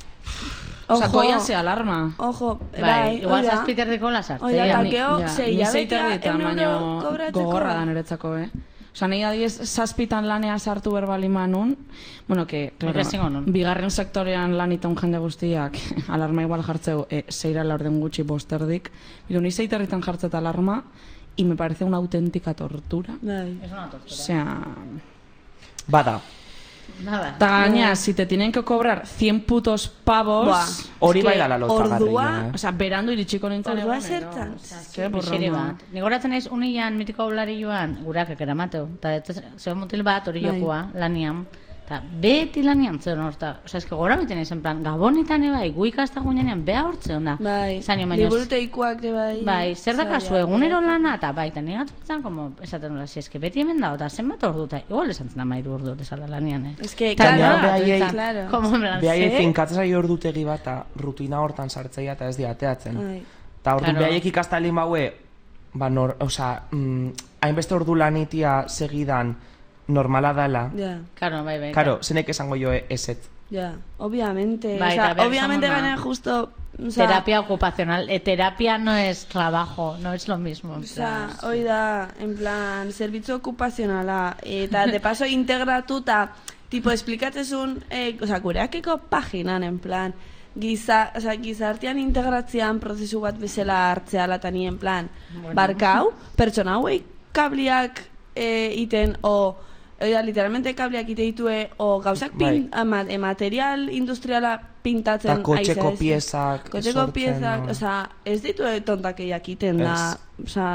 Speaker 2: Osa,
Speaker 3: Ojo.
Speaker 2: goia ze alarma.
Speaker 3: Ojo,
Speaker 1: Bai,
Speaker 3: bai,
Speaker 1: igual
Speaker 3: oida.
Speaker 1: zazpiterdiko la
Speaker 3: Oida,
Speaker 1: sartzea.
Speaker 3: eta
Speaker 2: Ni-
Speaker 3: gero,
Speaker 2: ja,
Speaker 3: ze
Speaker 2: ni
Speaker 3: hilabetea
Speaker 2: zeiterrietan,
Speaker 3: eun
Speaker 2: baino
Speaker 3: euro kobratzeko.
Speaker 2: gogorra da niretzako, eh? Osa, nahi adiez, zazpitan lanea sartu berbaliman nun, bueno, que, claro, bigarren sektorean lan itaun jende guztiak, alarma igual jartzeu, e, zeira laurden gutxi bosterdik, bido, ni zeiterritan jartzet alarma, y me parece una auténtica tortura.
Speaker 3: Bai.
Speaker 1: Es una tortura.
Speaker 2: O sea...
Speaker 4: Bada.
Speaker 1: Nada.
Speaker 2: Ta gaina, si te tienen que cobrar cien putos pavos...
Speaker 4: Hori bai dala lotzagarria.
Speaker 3: Ordua...
Speaker 2: O sea, berandu iritsiko nintzen
Speaker 3: Ordua zertan.
Speaker 2: Ze borroma.
Speaker 1: Nigoratzen naiz unian mitiko blari joan, gurak ekeramateu. Eta zeu mutil bat hori jokua, lanian. Eta beti lanian zen horta. Osa, eske gora beten izan plan, gabonetan ebai, gu ikasta guinean, beha hortze onda.
Speaker 3: Bai, liburuteikoak de bai.
Speaker 1: Bai, zer dakazu egunero lana, eta bai, eta nire gatutzen, como, esaten dula, si eske beti hemen dago, eta zenbat ordu, eta igual esan zen amairu ordu desala lanian, eh?
Speaker 3: Eske, claro,
Speaker 1: claro.
Speaker 4: Behaiei finkatzea jo ordutegi bat, eta rutina hortan sartzeia, eta ez diateatzen. Eta ordu behaiek ikastalin baue, ba, nor, osa, hainbeste ordu lanitia segidan, normala dela.
Speaker 3: Ja.
Speaker 1: Claro, bai, bai.
Speaker 4: Claro, zenek esango jo eset.
Speaker 3: Ja, obviamente.
Speaker 1: Bai,
Speaker 3: o sea, obviamente gana justo... O sea,
Speaker 1: terapia ocupacional. Eh, terapia no es trabajo, no es lo mismo.
Speaker 3: O sea, hoy da, en plan, zerbitzu okupazionala. Eta, de paso, integratuta, tipo, esplikatzezun, eh, o sea, gureakiko paginan, en plan, giza, o sea, gizartean integratzean prozesu bat bezala hartzea latani, en plan, bueno. Barkau, pertsona hauek kabliak eh, iten, o... Oida, literalmente kableak ite ditue, o gauzak pin, ama, e, material industriala pintatzen.
Speaker 4: Ta kotxeko piezak.
Speaker 3: Kotxeko piezak, oza, ez ditue tontakeiak iten da. Oza,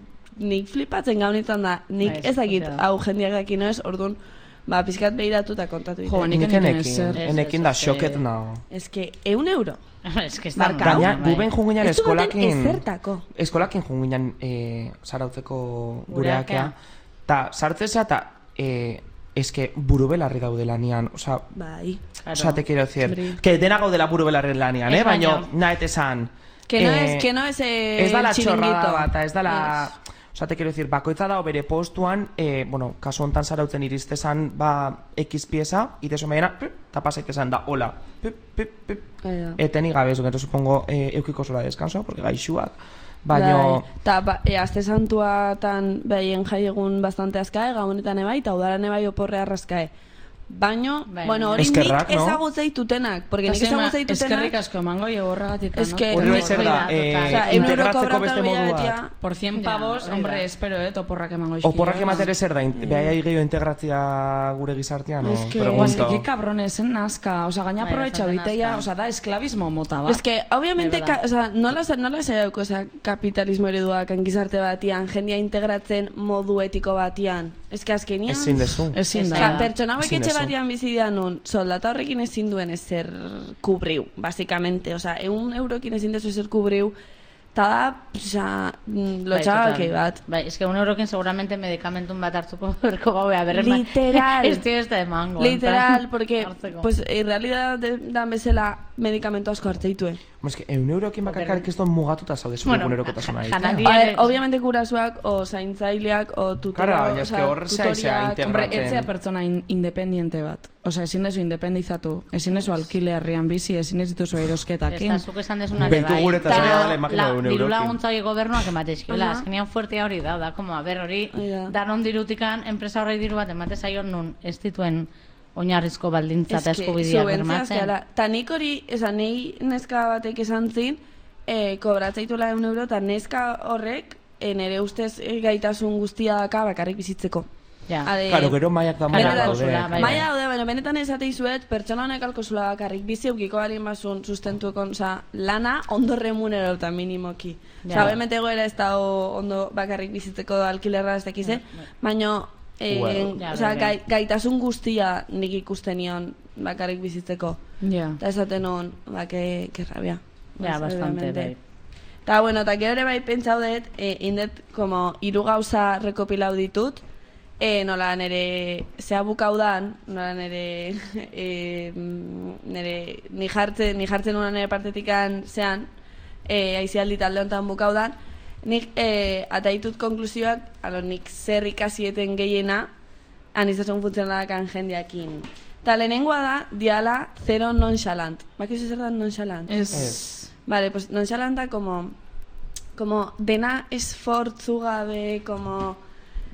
Speaker 3: nik flipatzen gaunitzen da, nik ezakit hau jendeak daki noez, orduan, ba, pizkat behiratu eta kontatu ite.
Speaker 2: Jo, nik enekin,
Speaker 4: enekin da xoket nago.
Speaker 3: Ez que, eun euro.
Speaker 1: Ez que ez da.
Speaker 4: Gaina, guben junginan eskolakin...
Speaker 3: Ez ezertako.
Speaker 4: Eskolakin junginan sarautzeko gureakea. Ta, sartzeza eta... Eh, es que buru belarri gaude lanian, o sea,
Speaker 3: bai,
Speaker 4: claro. O sea, te quiero decir, Bri. que dena gaudela buru belarri lanian, eh, baina nahet esan
Speaker 3: que no eh, es, que no es eh,
Speaker 4: ez da la chorrada bat, ez da la yes. O sea, te quiero decir, bakoitza dago bere postuan, eh, bueno, kasu hontan zarautzen iristezan, ba, X pieza, iteso meiena, eta pasaitezan da, hola, pip, pip, pip, eteni gabe, zuken, supongo, eh, eukiko zola descanso, porque gaixuak, baino...
Speaker 3: Eta, ba, e, azte santuatan behien jai egun bastante azkae, gabonetan ebai, eta udaran ebai oporre arraskae. Baino, bai, bueno, hori nik ezagutzeitutenak, porque nik ezagutzeitutenak...
Speaker 2: Eskerrik asko emango jo horregatik, no?
Speaker 3: Es que...
Speaker 4: Hori zer da, integratzeko beste modua.
Speaker 2: Por cien pavos, hombre, espero, eh, oporrak emango izki.
Speaker 4: Oporrak ematere zer da, behai gehiago integratzia gure gizartean, no?
Speaker 2: Es que, guazik, que cabrones, en nazka, oza, gaina aprovecha biteia, oza, da esklavismo mota bat.
Speaker 3: Es que, obviamente, oza, nola zaiauko, oza, kapitalismo ereduak gizarte batian, jendia integratzen modu etiko batian. Es que azkenian...
Speaker 4: Ezin dezu.
Speaker 2: Ezin da.
Speaker 3: Pertsona hauek etxe batian bizidean nun, soldata horrekin ezin duen ezer kubriu, basicamente. O sea, eun eurokin ezin dezu ezer kubriu, eta da, oza, lotxagakei bat.
Speaker 1: Bai, es que un eurokin seguramente medikamentun bat hartuko berko gaue, a berren bat.
Speaker 3: Literal.
Speaker 1: Ez tio ez da emango.
Speaker 3: Literal, porque, pues, en realidad, dan bezala medikamentu asko hartzeitue.
Speaker 4: Es que eun eurokin bakarkarik ez doan mugatuta zaude zure bueno, egunerokotasuna
Speaker 3: ditu. Obviamente gurasuak, o zaintzaileak, o tutoro,
Speaker 4: claro, o sea, tutoriak.
Speaker 2: Hombre, etzea pertsona in, independiente bat. O sea, ezin dezu independizatu, ezin dezu alkilearrian bizi, ezin ez dituzu erosketakin.
Speaker 1: Ez da, zuk esan dezuna ere bai.
Speaker 4: Bentu dala emagina eun eurokin.
Speaker 1: Diru laguntzai gobernuak ematezkiola, azkenian fuertea hori da, da, como, a ber, hori, danon dirutikan, enpresa horrei diru bat, emate zaion nun, ez dituen oinarrizko baldintza eta eskubidea bermatzen.
Speaker 3: Ta nik hori, esan, nahi neska batek esan zin, e, kobratzaitula eun euro, eta neska horrek, e, nire ustez e, gaitasun guztia daka bakarrik bizitzeko.
Speaker 1: Ja.
Speaker 3: Ade,
Speaker 4: claro, gero maiak da maia
Speaker 3: daude. Maia daude, baina benetan esate izuet, pertsona honek alkozula bakarrik bizi eukiko balin basun sustentuekon, oza, lana ondo remunerota minimoki. Ja. Oza, obviamente goera ez da ondo bakarrik bizitzeko alkilerra ez dakize, baina... Eh, well, ja, o sea, gai, gaitasun guztia nik ikusten nion bakarrik bizitzeko.
Speaker 2: Ja.
Speaker 3: Eta esaten hon, ba, que, que rabia.
Speaker 1: Ja, bastante, bai.
Speaker 3: Eta, bueno, eta gero ere bai pentsaudet, eh, indet, como, hiru gauza rekopilau ditut, eh, nola nere, zea bukaudan, nola nere, eh, nere, ni jartzen, ni jartzen una nere partetikan zean, eh, aizialdi talde honetan bukaudan, nik eh, ataitut konklusioak, alo, nik zer ikasieten gehiena anizasun funtzionalakan jendeakin. Eta lehenengoa da, diala zero nonchalant. Bakizu zer da nonchalant?
Speaker 2: Ez. Es.
Speaker 3: Vale, pues nonchalant da como, como dena esfortzu gabe, como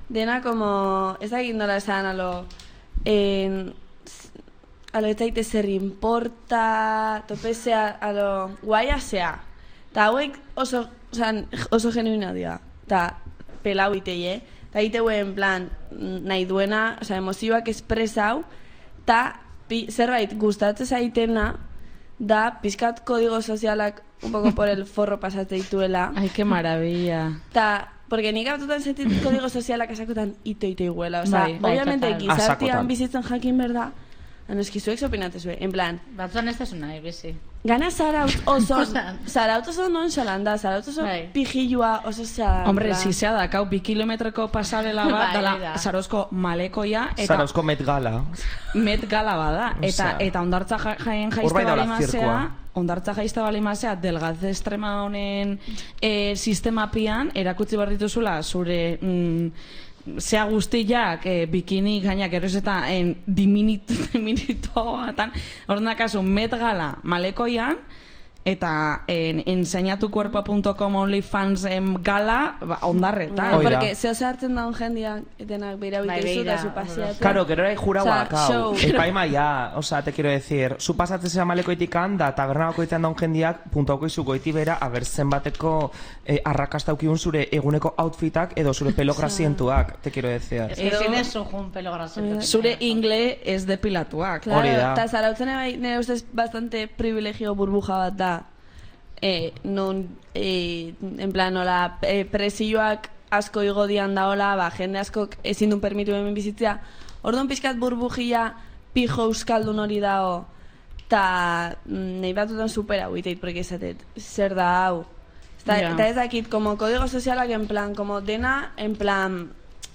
Speaker 3: dena como, ez dakit nola esan, alo, en, alo, ez daite zer importa, topesea, alo, guaia zea. Ta hauek oso, osan, oso genuina dira. Ta pelau itei, ta iteu en plan, nahi duena, oza, emozioak espresau, ta pi, zerbait gustatzen zaitena, da pizkat kodigo sozialak un poco por el forro pasate dituela.
Speaker 2: Ai, que maravilla.
Speaker 3: Ta, porque nik abatutan sentit kodigo sozialak asakotan ito-ito iguela. Osa,
Speaker 1: Bai, bai,
Speaker 3: obviamente,
Speaker 1: total.
Speaker 3: gizartian
Speaker 4: Asakotan.
Speaker 3: bizitzen jakin berda, eskizuek zopinatezue, en plan,
Speaker 1: Batzuan ez desu nahi, bizi.
Speaker 3: gana zaraut oso,
Speaker 1: Osa.
Speaker 3: zaraut oso non xalanda, zaraut oso
Speaker 1: Bai.
Speaker 3: pijilua oso xalanda.
Speaker 2: Hombre, si sea da, kau, bi kilometroko pasarela bat,
Speaker 1: Bai,
Speaker 2: dala,
Speaker 1: da.
Speaker 2: Zarozko malekoia, eta
Speaker 4: Zarauzko Met Gala.
Speaker 2: Met Gala bada, eta
Speaker 4: Osea.
Speaker 2: eta ondartza ja- jaien
Speaker 4: Hor
Speaker 2: jaizte
Speaker 4: bai daula
Speaker 2: balimazea,
Speaker 4: zirkoa.
Speaker 2: ondartza jaizte balimazea, delgaz estrema honen eh, sistemapian, erakutsi behar dituzula zure mm, zea guztiak eh, bikini gainak eroz eta en diminito, diminitoatan, orduan kasu Met Gala malekoian, eta en enseñatucuerpo punto com OnlyFans em, gala ba, ondarretan.
Speaker 4: Oida.
Speaker 3: Porque zeo hartzen daun jendiak, etenak beira
Speaker 1: Bai,
Speaker 3: bitezu
Speaker 1: beira,
Speaker 3: eta su pasiatu.
Speaker 4: Claro, gero era jura
Speaker 3: Osea,
Speaker 4: guakau.
Speaker 3: show.
Speaker 4: Epaimaia, o sea, te quiero decir, zu pasatzen zera malekoitikan, da taberna bakoitzean daun jendiak, puntauko izu goiti bera, aber zenbateko eh, arrakastaukiun zure eguneko outfitak edo zure pelo grasientuak, te quiero decir.
Speaker 1: Ez que
Speaker 2: Edo-
Speaker 1: tienes un pelo graso.
Speaker 2: Zure ingle ez depilatuak.
Speaker 3: Claro,
Speaker 4: Hori da.
Speaker 3: eta zarautzen bai, nire ustez bastante privilegio burbuja bat da. Eh, non, eh, en plan, nola, eh, presioak asko igo dian daola, ba, jende askok ezin duen permitu hemen bizitzea. Orduan pixkat burbujia pijo euskaldun hori dao, eta mm, nahi batutan supera huiteit, porque esatet, zer da hau. Eta,
Speaker 2: Ja.
Speaker 3: eta ez dakit, como kodigo sozialak en plan, como dena, en plan,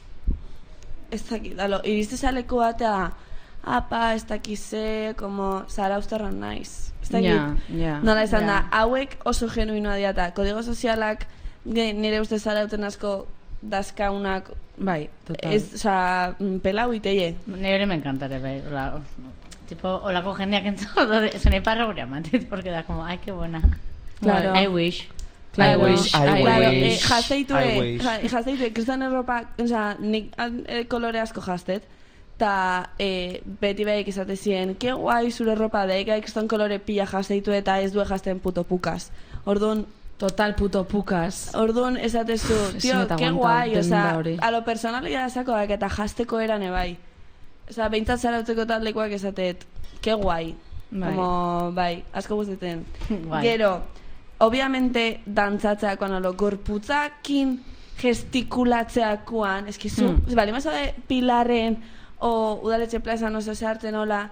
Speaker 3: ez dakit, alo, iriste saleko batea, apa, ez dakize, como, zara ustarran naiz. Ez dakit,
Speaker 2: Ja, ja.
Speaker 3: nola esan
Speaker 1: Ja.
Speaker 3: da, hauek oso genuinoa diata, kodigo sozialak, ge- nire ustez zarauten asko dazkaunak,
Speaker 2: Bai, total.
Speaker 3: ez, oza, pelau iteie.
Speaker 1: Nire me encantare, bai. Hola, tipo, holako jendeak entzut, ez nahi parra gure amatit, porque da como, ai, que buena.
Speaker 3: Claro.
Speaker 1: I wish.
Speaker 2: I wish,
Speaker 4: I
Speaker 2: I
Speaker 3: Claro, eh,
Speaker 2: wish.
Speaker 3: jazeitue,
Speaker 4: I wish.
Speaker 3: ja- jazeitue, kriston erropa, oza, nik eh, kolore asko jaztet, eta eh, beti behik izate ziren, ke guai zure ropa daika kriston kolore pila jazeitu eta ez due jazten puto pukas. Orduan,
Speaker 2: Total puto pukas.
Speaker 3: orduan esatezu,
Speaker 2: Ezin
Speaker 3: tio,
Speaker 2: eta
Speaker 3: ke
Speaker 2: aguanta
Speaker 3: guai,
Speaker 2: denda
Speaker 3: oza,
Speaker 2: hori.
Speaker 3: a lo personalia zakoak eta jazteko erane bai. Oza, behintzat zarautzeko taldekoak esatet, ke guai.
Speaker 2: Bai.
Speaker 3: Como, bai, asko guzteten.
Speaker 1: Bai.
Speaker 3: Gero, obviamente, dantzatzeakoan, alo, gorputzakin gestikulatzeakoan, eskizu,
Speaker 2: Hmm.
Speaker 3: mm. bali, mazade Pilarren, o udaletxe plazan oso sartzen, nola,